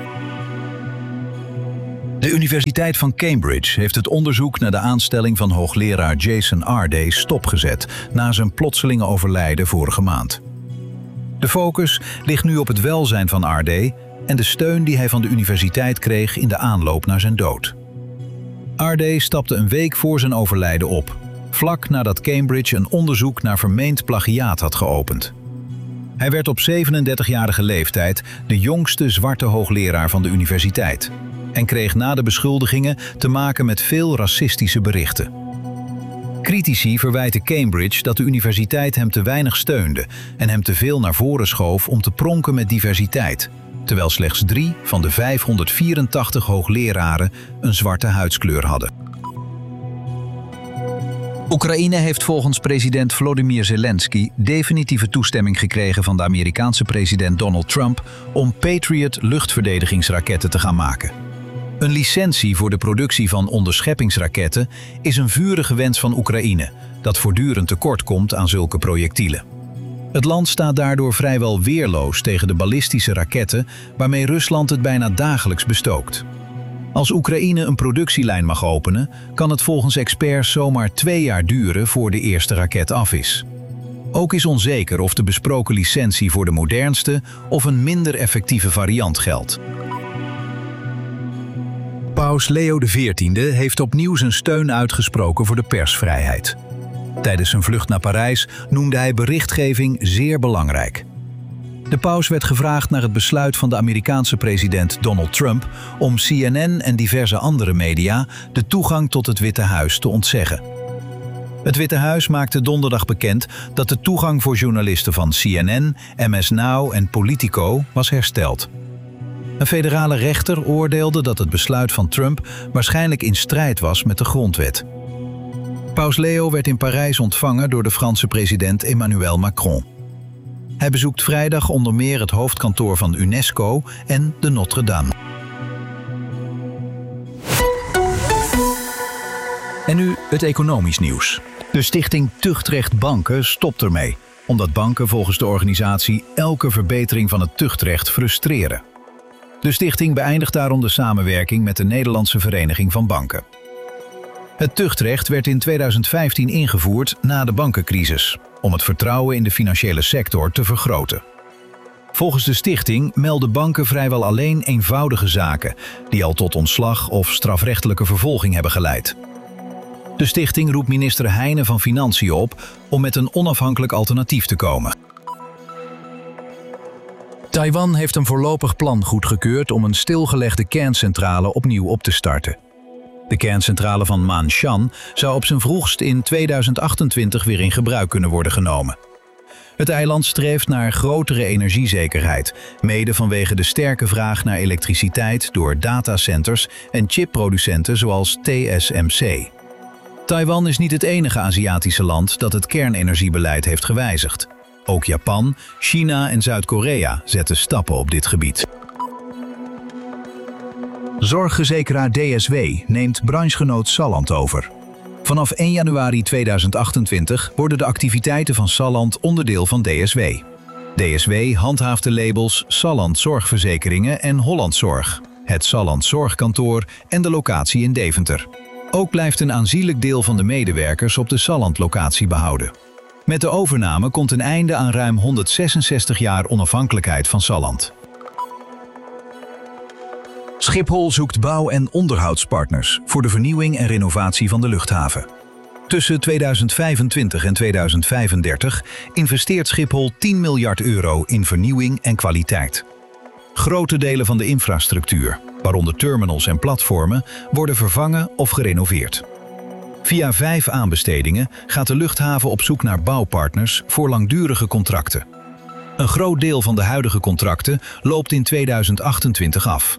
De Universiteit van Cambridge heeft het onderzoek naar de aanstelling van hoogleraar Jason Arday stopgezet na zijn plotselinge overlijden vorige maand. De focus ligt nu op het welzijn van Arday en de steun die hij van de universiteit kreeg in de aanloop naar zijn dood. Arday stapte een week voor zijn overlijden op, vlak nadat Cambridge een onderzoek naar vermeend plagiaat had geopend. Hij werd op zevenendertigjarige leeftijd de jongste zwarte hoogleraar van de universiteit en kreeg na de beschuldigingen te maken met veel racistische berichten. Critici verwijten Cambridge dat de universiteit hem te weinig steunde en hem te veel naar voren schoof om te pronken met diversiteit, terwijl slechts drie van de vijfhonderdvierentachtig hoogleraren een zwarte huidskleur hadden.
Oekraïne heeft volgens president Volodymyr Zelensky definitieve toestemming gekregen van de Amerikaanse president Donald Trump om Patriot luchtverdedigingsraketten te gaan maken. Een licentie voor de productie van onderscheppingsraketten is een vurige wens van Oekraïne, dat voortdurend tekort komt aan zulke projectielen. Het land staat daardoor vrijwel weerloos tegen de ballistische raketten waarmee Rusland het bijna dagelijks bestookt. Als Oekraïne een productielijn mag openen, kan het volgens experts zomaar twee jaar duren voor de eerste raket af is. Ook is onzeker of de besproken licentie voor de modernste of een minder effectieve variant geldt.
Paus Leo de veertiende heeft opnieuw zijn steun uitgesproken voor de persvrijheid. Tijdens zijn vlucht naar Parijs noemde hij berichtgeving zeer belangrijk. De paus werd gevraagd naar het besluit van de Amerikaanse president Donald Trump om C N N en diverse andere media de toegang tot het Witte Huis te ontzeggen. Het Witte Huis maakte donderdag bekend dat de toegang voor journalisten van C N N, M S Now en Politico was hersteld. Een federale rechter oordeelde dat het besluit van Trump waarschijnlijk in strijd was met de grondwet. Paus Leo werd in Parijs ontvangen door de Franse president Emmanuel Macron. Hij bezoekt vrijdag onder meer het hoofdkantoor van UNESCO en de Notre-Dame. En nu het economisch nieuws. De stichting Tuchtrecht Banken stopt ermee, omdat banken volgens de organisatie elke verbetering van het tuchtrecht frustreren. De stichting beëindigt daarom de samenwerking met de Nederlandse Vereniging van Banken. Het tuchtrecht werd in tweeduizend vijftien ingevoerd na de bankencrisis, om het vertrouwen in de financiële sector te vergroten. Volgens de stichting melden banken vrijwel alleen eenvoudige zaken, die al tot ontslag of strafrechtelijke vervolging hebben geleid. De stichting roept minister Heijnen van Financiën op om met een onafhankelijk alternatief te komen.
Taiwan heeft een voorlopig plan goedgekeurd om een stilgelegde kerncentrale opnieuw op te starten. De kerncentrale van Ma'anshan zou op zijn vroegst in tweeduizend achtentwintig weer in gebruik kunnen worden genomen. Het eiland streeft naar grotere energiezekerheid, mede vanwege de sterke vraag naar elektriciteit door datacenters en chipproducenten zoals T S M C. Taiwan is niet het enige Aziatische land dat het kernenergiebeleid heeft gewijzigd. Ook Japan, China en Zuid-Korea zetten stappen op dit gebied.
Zorgverzekeraar D S W neemt branchegenoot Salland over. Vanaf één januari tweeduizend achtentwintig worden de activiteiten van Salland onderdeel van D S W. D S W handhaaft de labels Salland Zorgverzekeringen en Holland Zorg, het Salland Zorgkantoor en de locatie in Deventer. Ook blijft een aanzienlijk deel van de medewerkers op de Salland-locatie behouden. Met de overname komt een einde aan ruim honderdzesenzestig jaar onafhankelijkheid van Salland. Schiphol zoekt bouw- en onderhoudspartners voor de vernieuwing en renovatie van de luchthaven. Tussen tweeduizend vijfentwintig en tweeduizend vijfendertig investeert Schiphol tien miljard euro in vernieuwing en kwaliteit. Grote delen van de infrastructuur, waaronder terminals en platformen, worden vervangen of gerenoveerd. Via vijf aanbestedingen gaat de luchthaven op zoek naar bouwpartners voor langdurige contracten. Een groot deel van de huidige contracten loopt in tweeduizend achtentwintig af.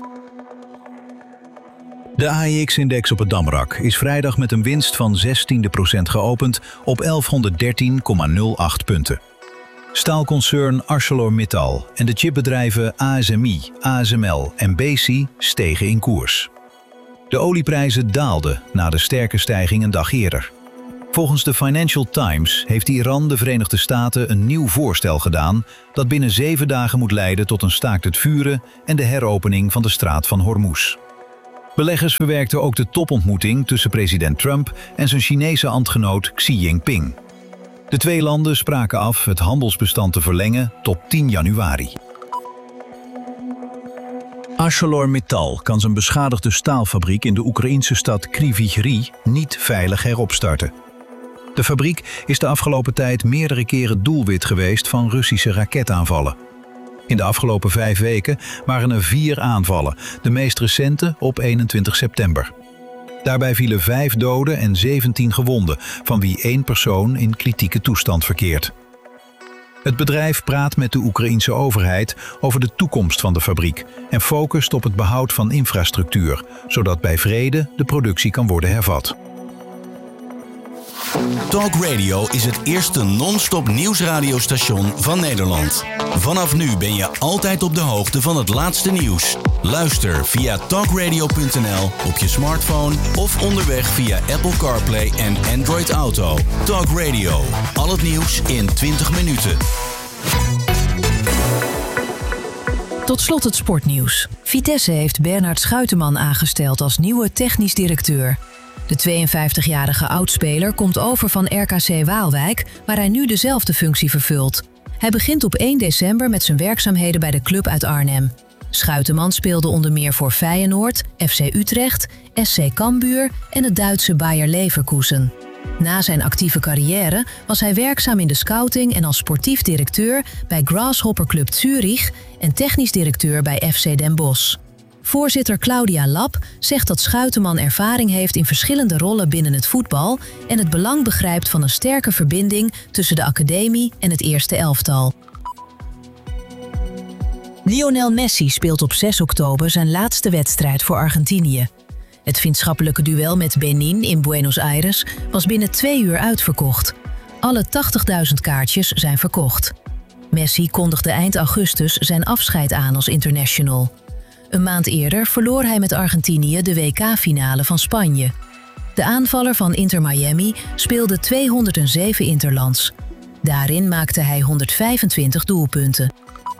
De A E X-index op het Damrak is vrijdag met een winst van zestiende procent geopend op elfhonderddertien komma nul acht punten. Staalconcern ArcelorMittal en de chipbedrijven A S M I, A S M L en Besi stegen in koers. De olieprijzen daalden na de sterke stijging een dag eerder. Volgens de Financial Times heeft Iran de Verenigde Staten een nieuw voorstel gedaan dat binnen zeven dagen moet leiden tot een staakt het vuren en de heropening van de straat van Hormuz. Beleggers verwerkten ook de topontmoeting tussen president Trump en zijn Chinese ambtgenoot Xi Jinping. De twee landen spraken af het handelsbestand te verlengen tot tien januari.
ArcelorMittal kan zijn beschadigde staalfabriek in de Oekraïnse stad Kryvyi Rih niet veilig heropstarten. De fabriek is de afgelopen tijd meerdere keren doelwit geweest van Russische raketaanvallen. In de afgelopen vijf weken waren er vier aanvallen, de meest recente op eenentwintig september. Daarbij vielen vijf doden en zeventien gewonden, van wie één persoon in kritieke toestand verkeert. Het bedrijf praat met de Oekraïense overheid over de toekomst van de fabriek en focust op het behoud van infrastructuur, zodat bij vrede de productie kan worden hervat.
Talk Radio is het eerste non-stop nieuwsradiostation van Nederland. Vanaf nu ben je altijd op de hoogte van het laatste nieuws. Luister via talk radio punt n l op je smartphone of onderweg via Apple CarPlay en Android Auto. Talk Radio, al het nieuws in twintig minuten.
Tot slot het sportnieuws. Vitesse heeft Bernhard Schuiteman aangesteld als nieuwe technisch directeur. De tweeënvijftigjarige oudspeler komt over van R K C Waalwijk, waar hij nu dezelfde functie vervult. Hij begint op één december met zijn werkzaamheden bij de club uit Arnhem. Schuiteman speelde onder meer voor Feyenoord, F C Utrecht, S C Cambuur en het Duitse Bayer Leverkusen. Na zijn actieve carrière was hij werkzaam in de scouting en als sportief directeur bij Grasshopper Club Zurich en technisch directeur bij F C Den Bosch. Voorzitter Claudia Lap zegt dat Schuiteman ervaring heeft in verschillende rollen binnen het voetbal en het belang begrijpt van een sterke verbinding tussen de academie en het eerste elftal. Lionel Messi speelt op zes oktober zijn laatste wedstrijd voor Argentinië. Het vriendschappelijke duel met Benin in Buenos Aires was binnen twee uur uitverkocht. Alle tachtigduizend kaartjes zijn verkocht. Messi kondigde eind augustus zijn afscheid aan als international. Een maand eerder verloor hij met Argentinië de W K-finale van Spanje. De aanvaller van Inter Miami speelde tweehonderdzeven interlands. Daarin maakte hij honderdvijfentwintig doelpunten.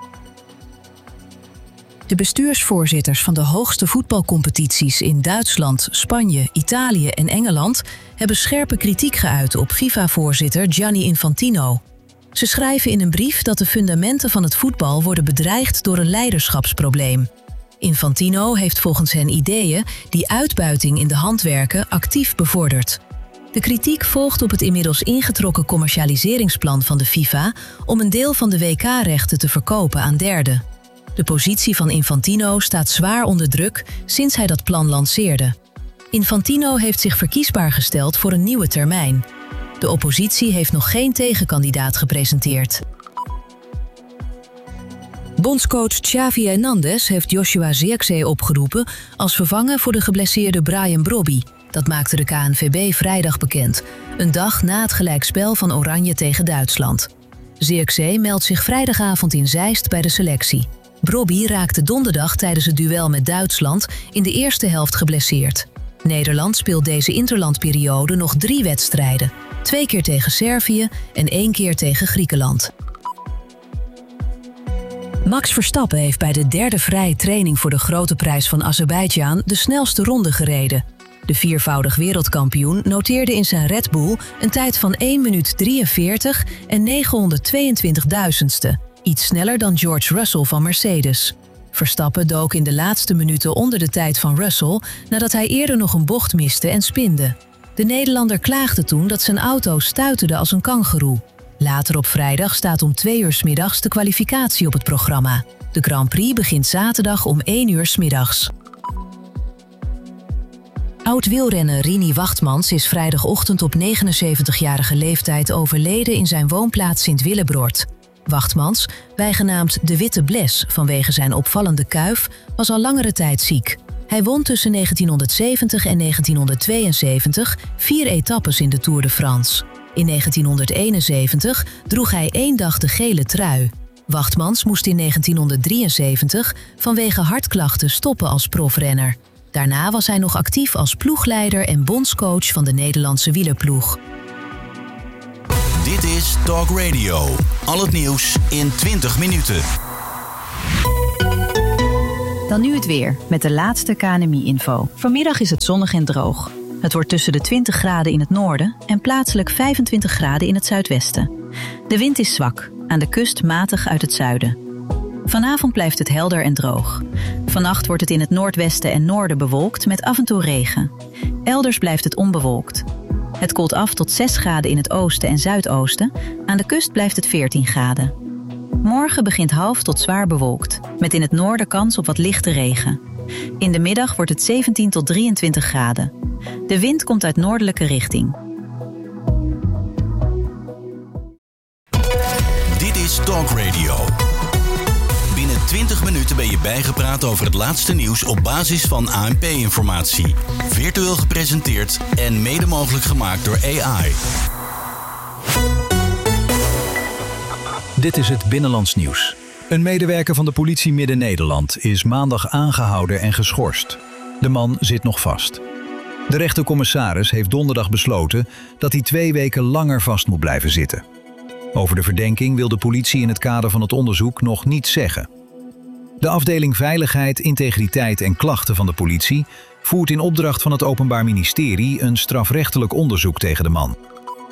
De bestuursvoorzitters van de hoogste voetbalcompetities in Duitsland, Spanje, Italië en Engeland hebben scherpe kritiek geuit op FIFA-voorzitter Gianni Infantino. Ze schrijven in een brief dat de fundamenten van het voetbal worden bedreigd door een leiderschapsprobleem. Infantino heeft volgens hen ideeën die uitbuiting in de handwerken actief bevordert. De kritiek volgt op het inmiddels ingetrokken commercialiseringsplan van de FIFA om een deel van de W K-rechten te verkopen aan derden. De positie van Infantino staat zwaar onder druk sinds hij dat plan lanceerde. Infantino heeft zich verkiesbaar gesteld voor een nieuwe termijn. De oppositie heeft nog geen tegenkandidaat gepresenteerd. Bondscoach Xavi Hernandez heeft Joshua Zirkzee opgeroepen als vervanger voor de geblesseerde Brian Brobby. Dat maakte de K N V B vrijdag bekend, een dag na het gelijkspel van Oranje tegen Duitsland. Zirkzee meldt zich vrijdagavond in Zeist bij de selectie. Brobby raakte donderdag tijdens het duel met Duitsland in de eerste helft geblesseerd. Nederland speelt deze interlandperiode nog drie wedstrijden. Twee keer tegen Servië en één keer tegen Griekenland. Max Verstappen heeft bij de derde vrije training voor de Grote Prijs van Azerbeidzjan de snelste ronde gereden. De viervoudig wereldkampioen noteerde in zijn Red Bull een tijd van één minuut drieënveertig en negenhonderdtweeëntwintig duizendste. Iets sneller dan George Russell van Mercedes. Verstappen dook in de laatste minuten onder de tijd van Russell nadat hij eerder nog een bocht miste en spinde. De Nederlander klaagde toen dat zijn auto stuiterde als een kangoeroe. Later op vrijdag staat om twee uur 's middags de kwalificatie op het programma. De Grand Prix begint zaterdag om één uur 's middags. Oud-wielrenner Rini Wachtmans is vrijdagochtend op negenenzeventigjarige leeftijd overleden in zijn woonplaats Sint-Willebroord. Wachtmans, bijgenaamd de Witte Bles vanwege zijn opvallende kuif, was al langere tijd ziek. Hij won tussen negentienhonderdzeventig en negentienhonderdtweeënzeventig vier etappes in de Tour de France. In negentienhonderdeenenzeventig droeg hij één dag de gele trui. Wachtmans moest in negentienhonderddrieënzeventig vanwege hartklachten stoppen als profrenner. Daarna was hij nog actief als ploegleider en bondscoach van de Nederlandse wielerploeg.
Dit is Talk Radio. Al het nieuws in twintig minuten.
Dan nu het weer, met de laatste K N M I-info. Vanmiddag is het zonnig en droog. Het wordt tussen de twintig graden in het noorden en plaatselijk vijfentwintig graden in het zuidwesten. De wind is zwak, aan de kust matig uit het zuiden. Vanavond blijft het helder en droog. Vannacht wordt het in het noordwesten en noorden bewolkt met af en toe regen. Elders blijft het onbewolkt. Het koelt af tot zes graden in het oosten en zuidoosten. Aan de kust blijft het veertien graden. Morgen begint half tot zwaar bewolkt, met in het noorden kans op wat lichte regen. In de middag wordt het zeventien tot drieëntwintig graden. De wind komt uit noordelijke richting.
Dit is Talk Radio. Binnen twintig minuten ben je bijgepraat over het laatste nieuws op basis van A N P-informatie. Virtueel gepresenteerd en mede mogelijk gemaakt door A I.
Dit is het Binnenlands Nieuws. Een medewerker van de politie Midden-Nederland is maandag aangehouden en geschorst. De man zit nog vast. De rechtercommissaris heeft donderdag besloten dat hij twee weken langer vast moet blijven zitten. Over de verdenking wil de politie in het kader van het onderzoek nog niets zeggen. De afdeling Veiligheid, Integriteit en Klachten van de politie voert in opdracht van het Openbaar Ministerie een strafrechtelijk onderzoek tegen de man.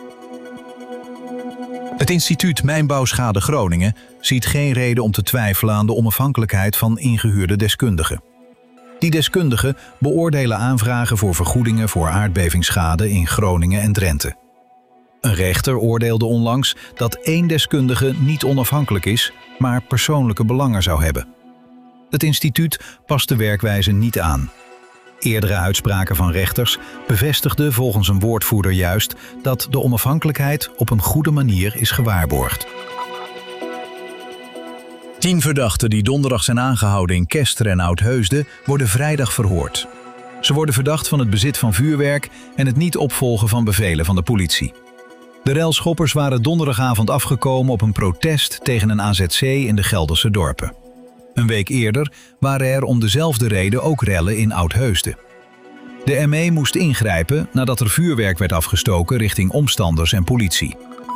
Het instituut Mijnbouwschade Groningen ziet geen reden om te twijfelen aan de onafhankelijkheid van ingehuurde deskundigen. Die deskundigen beoordelen aanvragen voor vergoedingen voor aardbevingsschade in Groningen en Drenthe. Een rechter oordeelde onlangs dat één deskundige niet onafhankelijk is, maar persoonlijke belangen zou hebben. Het instituut past de werkwijze niet aan. Eerdere uitspraken van rechters bevestigden volgens een woordvoerder juist dat de onafhankelijkheid op een goede manier is gewaarborgd. Tien verdachten die donderdag zijn aangehouden in Kesteren en Oudheusden worden vrijdag verhoord. Ze worden verdacht van het bezit van vuurwerk en het niet opvolgen van bevelen van de politie. De relschoppers waren donderdagavond afgekomen op een protest tegen een A Z C in de Gelderse dorpen. Een week eerder waren er om dezelfde reden ook rellen in Oudheusden. De M E moest ingrijpen nadat er vuurwerk werd afgestoken richting omstanders en politie.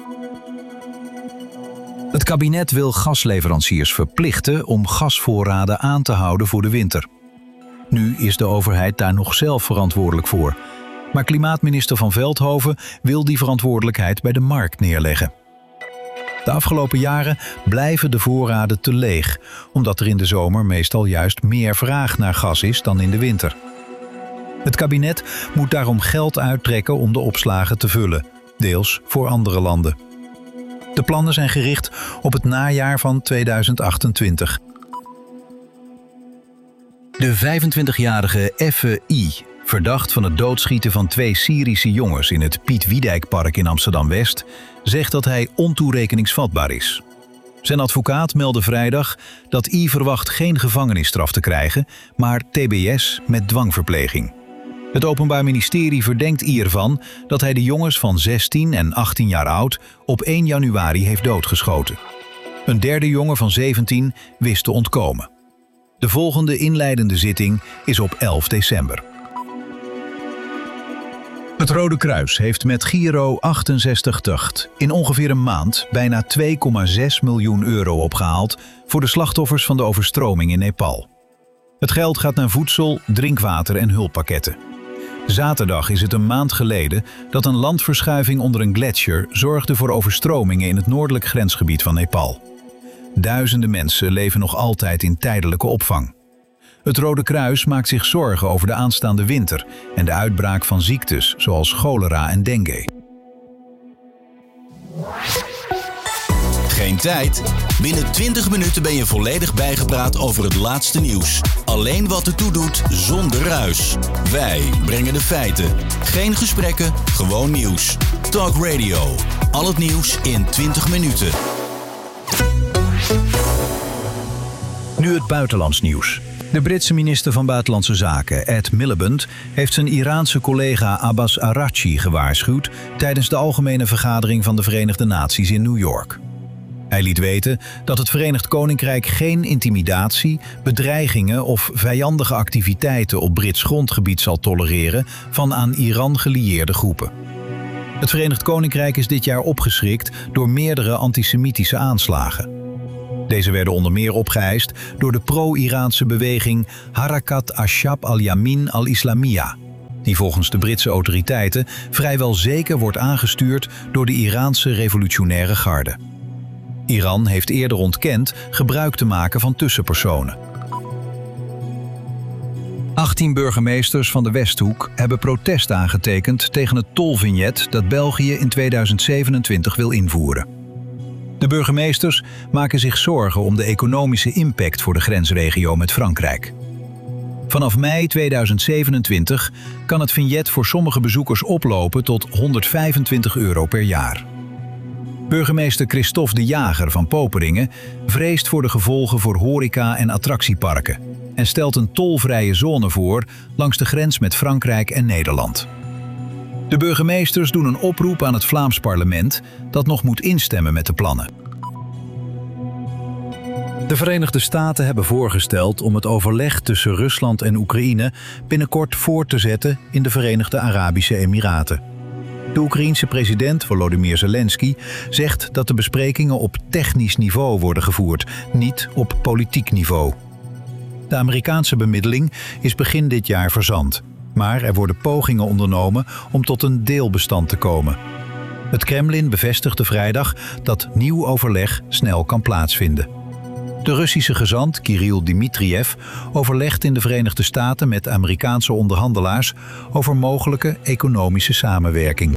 Het kabinet wil gasleveranciers verplichten om gasvoorraden aan te houden voor de winter. Nu is de overheid daar nog zelf verantwoordelijk voor. Maar klimaatminister Van Veldhoven wil die verantwoordelijkheid bij de markt neerleggen. De afgelopen jaren blijven de voorraden te leeg, omdat er in de zomer meestal juist meer vraag naar gas is dan in de winter. Het kabinet moet daarom geld uittrekken om de opslagen te vullen, deels voor andere landen. De plannen zijn gericht op het najaar van tweeduizend achtentwintig. De vijfentwintigjarige Effe I, verdacht van het doodschieten van twee Syrische jongens in het Piet Wiedijkpark in Amsterdam-West, zegt dat hij ontoerekeningsvatbaar is. Zijn advocaat meldde vrijdag dat I verwacht geen gevangenisstraf te krijgen, maar T B S met dwangverpleging. Het Openbaar Ministerie verdenkt I ervan dat hij de jongens van zestien en achttien jaar oud op één januari heeft doodgeschoten. Een derde jongen van zeventien wist te ontkomen. De volgende inleidende zitting is op elf december. Het Rode Kruis heeft met Giro achtenzestig tachtig in ongeveer een maand bijna twee komma zes miljoen euro opgehaald voor de slachtoffers van de overstroming in Nepal. Het geld gaat naar voedsel, drinkwater en hulppakketten. Zaterdag is het een maand geleden dat een landverschuiving onder een gletsjer zorgde voor overstromingen in het noordelijk grensgebied van Nepal. Duizenden mensen leven nog altijd in tijdelijke opvang. Het Rode Kruis maakt zich zorgen over de aanstaande winter en de uitbraak van ziektes zoals cholera en dengue.
Geen tijd? Binnen twintig minuten ben je volledig bijgepraat over het laatste nieuws. Alleen wat ertoe doet, zonder ruis. Wij brengen de feiten. Geen gesprekken, gewoon nieuws. Talk Radio. Al het nieuws in twintig minuten.
Nu het buitenlands nieuws. De Britse minister van Buitenlandse Zaken, Ed Miliband, heeft zijn Iraanse collega Abbas Araghchi gewaarschuwd tijdens de algemene vergadering van de Verenigde Naties in New York.
Hij liet weten dat het Verenigd Koninkrijk geen intimidatie, bedreigingen of vijandige activiteiten op Brits grondgebied zal tolereren van aan Iran gelieerde groepen. Het Verenigd Koninkrijk is dit jaar opgeschrikt door meerdere antisemitische aanslagen. Deze werden onder meer opgeëist door de pro-Iraanse beweging Harakat Ashab al-Yamin al-Islamiyya, die volgens de Britse autoriteiten vrijwel zeker wordt aangestuurd door de Iraanse revolutionaire garde. Iran heeft eerder ontkend gebruik te maken van tussenpersonen.
achttien burgemeesters van de Westhoek hebben protest aangetekend tegen het tolvignet dat België in tweeduizend zevenentwintig wil invoeren. De burgemeesters maken zich zorgen om de economische impact voor de grensregio met Frankrijk. Vanaf mei tweeduizend zevenentwintig kan het vignet voor sommige bezoekers oplopen tot honderdvijfentwintig euro per jaar. Burgemeester Christophe de Jager van Poperingen vreest voor de gevolgen voor horeca- en attractieparken en stelt een tolvrije zone voor langs de grens met Frankrijk en Nederland. De burgemeesters doen een oproep aan het Vlaams parlement dat nog moet instemmen met de plannen. De Verenigde Staten hebben voorgesteld om het overleg tussen Rusland en Oekraïne binnenkort voort te zetten in de Verenigde Arabische Emiraten. De Oekraïense president Volodymyr Zelensky zegt dat de besprekingen op technisch niveau worden gevoerd, niet op politiek niveau. De Amerikaanse bemiddeling is begin dit jaar verzand, maar er worden pogingen ondernomen om tot een deelbestand te komen. Het Kremlin bevestigde vrijdag dat nieuw overleg snel kan plaatsvinden. De Russische gezant Kirill Dmitriev overlegt in de Verenigde Staten met Amerikaanse onderhandelaars over mogelijke economische samenwerking.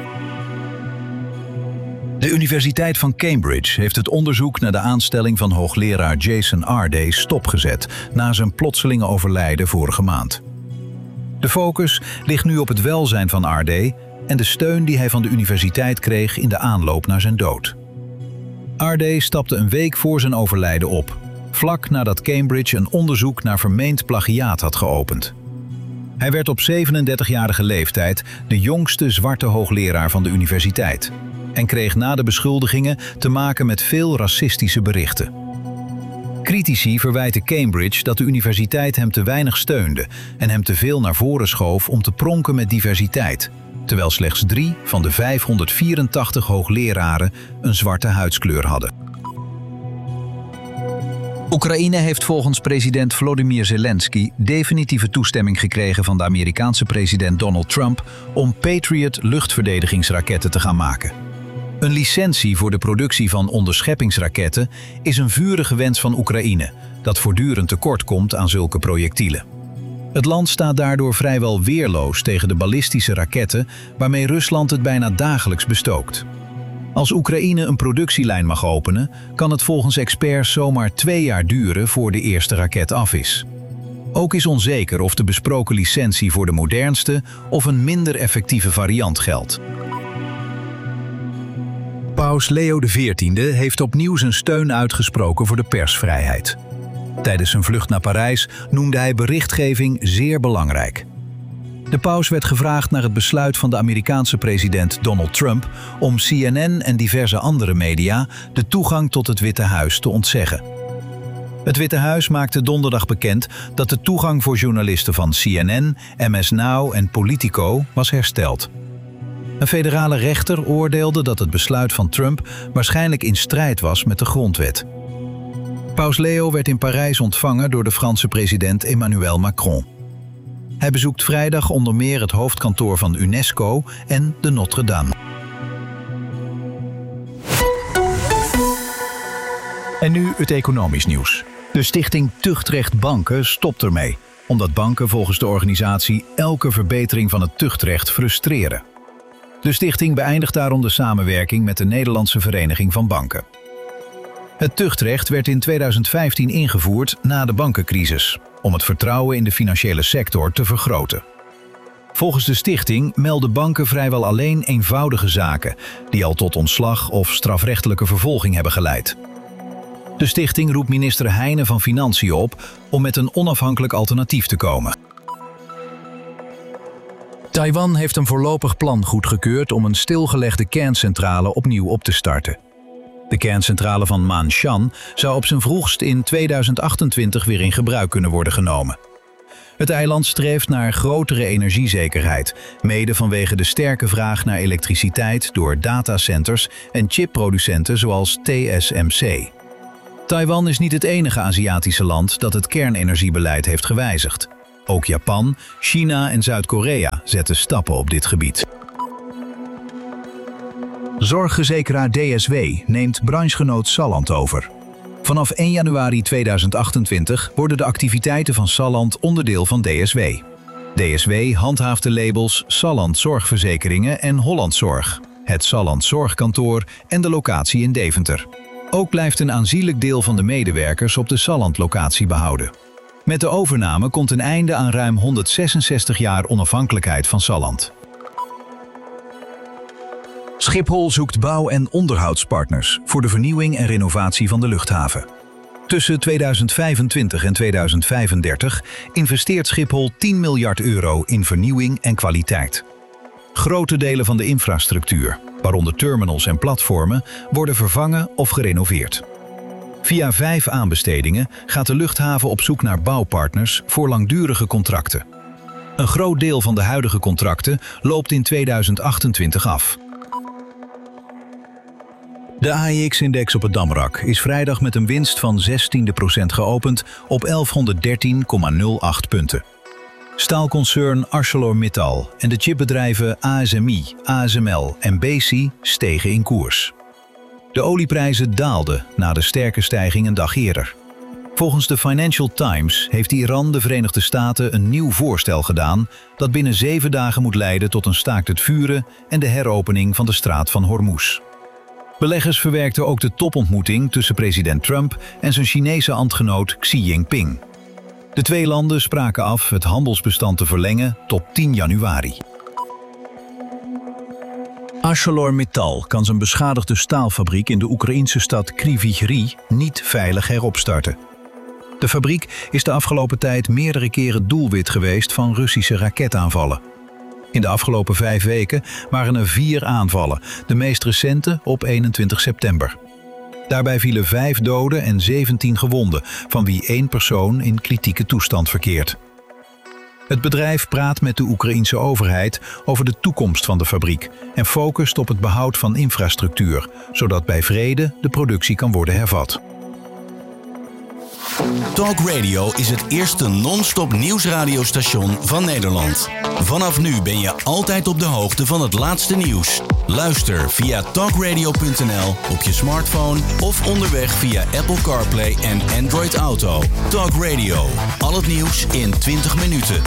De Universiteit van Cambridge heeft het onderzoek naar de aanstelling van hoogleraar Jason Arday stopgezet na zijn plotselinge overlijden vorige maand. De focus ligt nu op het welzijn van Arday en de steun die hij van de universiteit kreeg in de aanloop naar zijn dood. Arday stapte een week voor zijn overlijden op, vlak nadat Cambridge een onderzoek naar vermeend plagiaat had geopend. Hij werd op zevenendertigjarige leeftijd de jongste zwarte hoogleraar van de universiteit en kreeg na de beschuldigingen te maken met veel racistische berichten. Critici verwijten Cambridge dat de universiteit hem te weinig steunde en hem te veel naar voren schoof om te pronken met diversiteit, terwijl slechts drie van de vijfhonderdvierentachtig hoogleraren een zwarte huidskleur hadden. Oekraïne heeft volgens president Volodymyr Zelensky definitieve toestemming gekregen van de Amerikaanse president Donald Trump om Patriot luchtverdedigingsraketten te gaan maken. Een licentie voor de productie van onderscheppingsraketten is een vurige wens van Oekraïne, dat voortdurend tekort komt aan zulke projectielen. Het land staat daardoor vrijwel weerloos tegen de ballistische raketten waarmee Rusland het bijna dagelijks bestookt. Als Oekraïne een productielijn mag openen, kan het volgens experts zomaar twee jaar duren voor de eerste raket af is. Ook is onzeker of de besproken licentie voor de modernste of een minder effectieve variant geldt. Paus Leo de veertiende heeft opnieuw zijn steun uitgesproken voor de persvrijheid. Tijdens zijn vlucht naar Parijs noemde hij berichtgeving zeer belangrijk. De paus werd gevraagd naar het besluit van de Amerikaanse president Donald Trump om C N N en diverse andere media de toegang tot het Witte Huis te ontzeggen. Het Witte Huis maakte donderdag bekend dat de toegang voor journalisten van C N N, M S Now en Politico was hersteld. Een federale rechter oordeelde dat het besluit van Trump waarschijnlijk in strijd was met de grondwet. Paus Leo werd in Parijs ontvangen door de Franse president Emmanuel Macron. Hij bezoekt vrijdag onder meer het hoofdkantoor van UNESCO en de Notre-Dame. En nu het economisch nieuws. De stichting Tuchtrecht Banken stopt ermee, omdat banken volgens de organisatie elke verbetering van het tuchtrecht frustreren. De stichting beëindigt daarom de samenwerking met de Nederlandse Vereniging van Banken. Het tuchtrecht werd in tweeduizend vijftien ingevoerd na de bankencrisis, om het vertrouwen in de financiële sector te vergroten. Volgens de stichting melden banken vrijwel alleen eenvoudige zaken, die al tot ontslag of strafrechtelijke vervolging hebben geleid. De stichting roept minister Heijnen van Financiën op om met een onafhankelijk alternatief te komen. Taiwan heeft een voorlopig plan goedgekeurd om een stilgelegde kerncentrale opnieuw op te starten. De kerncentrale van Ma'anshan zou op zijn vroegst in tweeduizend achtentwintig weer in gebruik kunnen worden genomen. Het eiland streeft naar grotere energiezekerheid, mede vanwege de sterke vraag naar elektriciteit door datacenters en chipproducenten zoals T S M C. Taiwan is niet het enige Aziatische land dat het kernenergiebeleid heeft gewijzigd. Ook Japan, China en Zuid-Korea zetten stappen op dit gebied.
Zorgverzekeraar D S W neemt branchegenoot Salland over. Vanaf één januari tweeduizend achtentwintig worden de activiteiten van Salland onderdeel van D S W. D S W handhaaft de labels Salland Zorgverzekeringen en Holland Zorg, het Salland Zorgkantoor en de locatie in Deventer. Ook blijft een aanzienlijk deel van de medewerkers op de Salland-locatie behouden. Met de overname komt een einde aan ruim honderdzesenzestig jaar onafhankelijkheid van Salland.
Schiphol zoekt bouw- en onderhoudspartners voor de vernieuwing en renovatie van de luchthaven. Tussen tweeduizend vijfentwintig en tweeduizend vijfendertig investeert Schiphol tien miljard euro in vernieuwing en kwaliteit. Grote delen van de infrastructuur, waaronder terminals en platformen, worden vervangen of gerenoveerd. Via vijf aanbestedingen gaat de luchthaven op zoek naar bouwpartners voor langdurige contracten. Een groot deel van de huidige contracten loopt in tweeduizend achtentwintig af. De A E X-index op het Damrak is vrijdag met een winst van zestiende procent geopend op elfhonderddertien komma nul acht punten. Staalconcern ArcelorMittal en de chipbedrijven A S M I, A S M L en Besi stegen in koers. De olieprijzen daalden na de sterke stijging een dag eerder. Volgens de Financial Times heeft Iran de Verenigde Staten een nieuw voorstel gedaan dat binnen zeven dagen moet leiden tot een staakt het vuren en de heropening van de straat van Hormuz. Beleggers verwerkten ook de topontmoeting tussen president Trump en zijn Chinese ambtgenoot Xi Jinping. De twee landen spraken af het handelsbestand te verlengen tot tien januari.
ArcelorMittal kan zijn beschadigde staalfabriek in de Oekraïnse stad Kryvyi Rih niet veilig heropstarten. De fabriek is de afgelopen tijd meerdere keren doelwit geweest van Russische raketaanvallen. In de afgelopen vijf weken waren er vier aanvallen, de meest recente op eenentwintig september. Daarbij vielen vijf doden en zeventien gewonden, van wie één persoon in kritieke toestand verkeert. Het bedrijf praat met de Oekraïense overheid over de toekomst van de fabriek en focust op het behoud van infrastructuur, zodat bij vrede de productie kan worden hervat.
Talk Radio is het eerste non-stop nieuwsradiostation van Nederland. Vanaf nu ben je altijd op de hoogte van het laatste nieuws. Luister via talkradio punt n l op je smartphone of onderweg via Apple CarPlay en Android Auto. Talk Radio, al het nieuws in twintig minuten.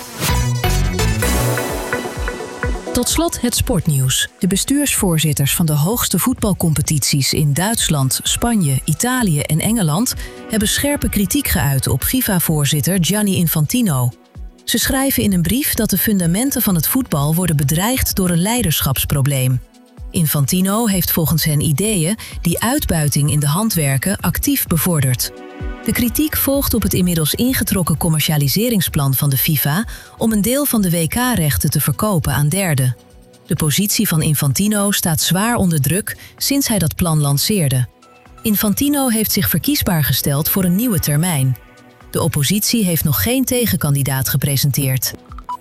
Tot slot het sportnieuws. De bestuursvoorzitters van de hoogste voetbalcompetities in Duitsland, Spanje, Italië en Engeland hebben scherpe kritiek geuit op FIFA-voorzitter Gianni Infantino. Ze schrijven in een brief dat de fundamenten van het voetbal worden bedreigd door een leiderschapsprobleem. Infantino heeft volgens hen ideeën die uitbuiting in de hand werken actief bevordert. De kritiek volgt op het inmiddels ingetrokken commercialiseringsplan van de FIFA om een deel van de W K-rechten te verkopen aan derden. De positie van Infantino staat zwaar onder druk sinds hij dat plan lanceerde. Infantino heeft zich verkiesbaar gesteld voor een nieuwe termijn. De oppositie heeft nog geen tegenkandidaat gepresenteerd.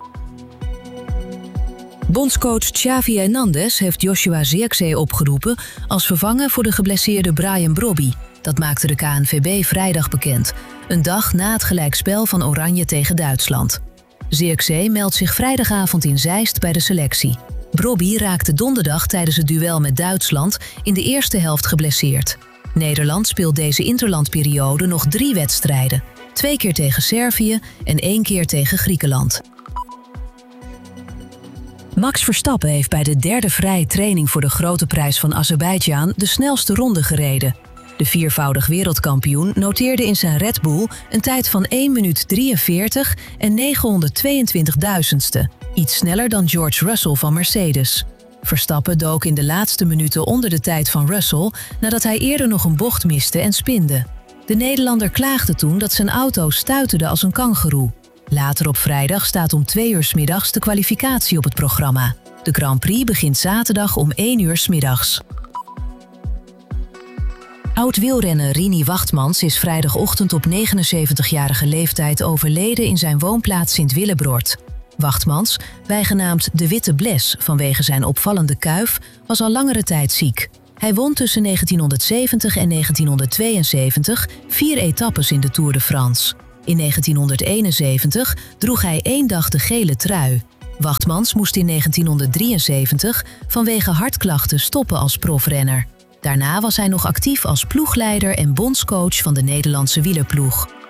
Bondscoach Xavi Hernandez heeft Joshua Zirkzee opgeroepen als vervanger voor de geblesseerde Brian Brobby. Dat maakte de K N V B vrijdag bekend, een dag na het gelijkspel van Oranje tegen Duitsland. Zirkzee meldt zich vrijdagavond in Zeist bij de selectie. Brobby raakte donderdag tijdens het duel met Duitsland in de eerste helft geblesseerd. Nederland speelt deze interlandperiode nog drie wedstrijden. Twee keer tegen Servië en één keer tegen Griekenland. Max Verstappen heeft bij de derde vrije training voor de Grote Prijs van Azerbeidzjan de snelste ronde gereden. De viervoudig wereldkampioen noteerde in zijn Red Bull een tijd van één minuut drieënveertig en negenhonderdtweeëntwintig duizendste. Iets sneller dan George Russell van Mercedes. Verstappen dook in de laatste minuten onder de tijd van Russell nadat hij eerder nog een bocht miste en spinde. De Nederlander klaagde toen dat zijn auto stuiterde als een kangoeroe. Later op vrijdag staat om twee uur 's middags de kwalificatie op het programma. De Grand Prix begint zaterdag om één uur 's middags. Oud-wielrenner Rini Wachtmans is vrijdagochtend op negenenzeventigjarige leeftijd overleden in zijn woonplaats Sint-Willebrord. Wachtmans, bijgenaamd de Witte Bles vanwege zijn opvallende kuif, was al langere tijd ziek. Hij won tussen negentienhonderdzeventig en negentienhonderdtweeënzeventig vier etappes in de Tour de France. In negentienhonderdeenenzeventig droeg hij één dag de gele trui. Wachtmans moest in negentienhonderddrieënzeventig vanwege hartklachten stoppen als profrenner. Daarna was hij nog actief als ploegleider en bondscoach van de Nederlandse wielerploeg.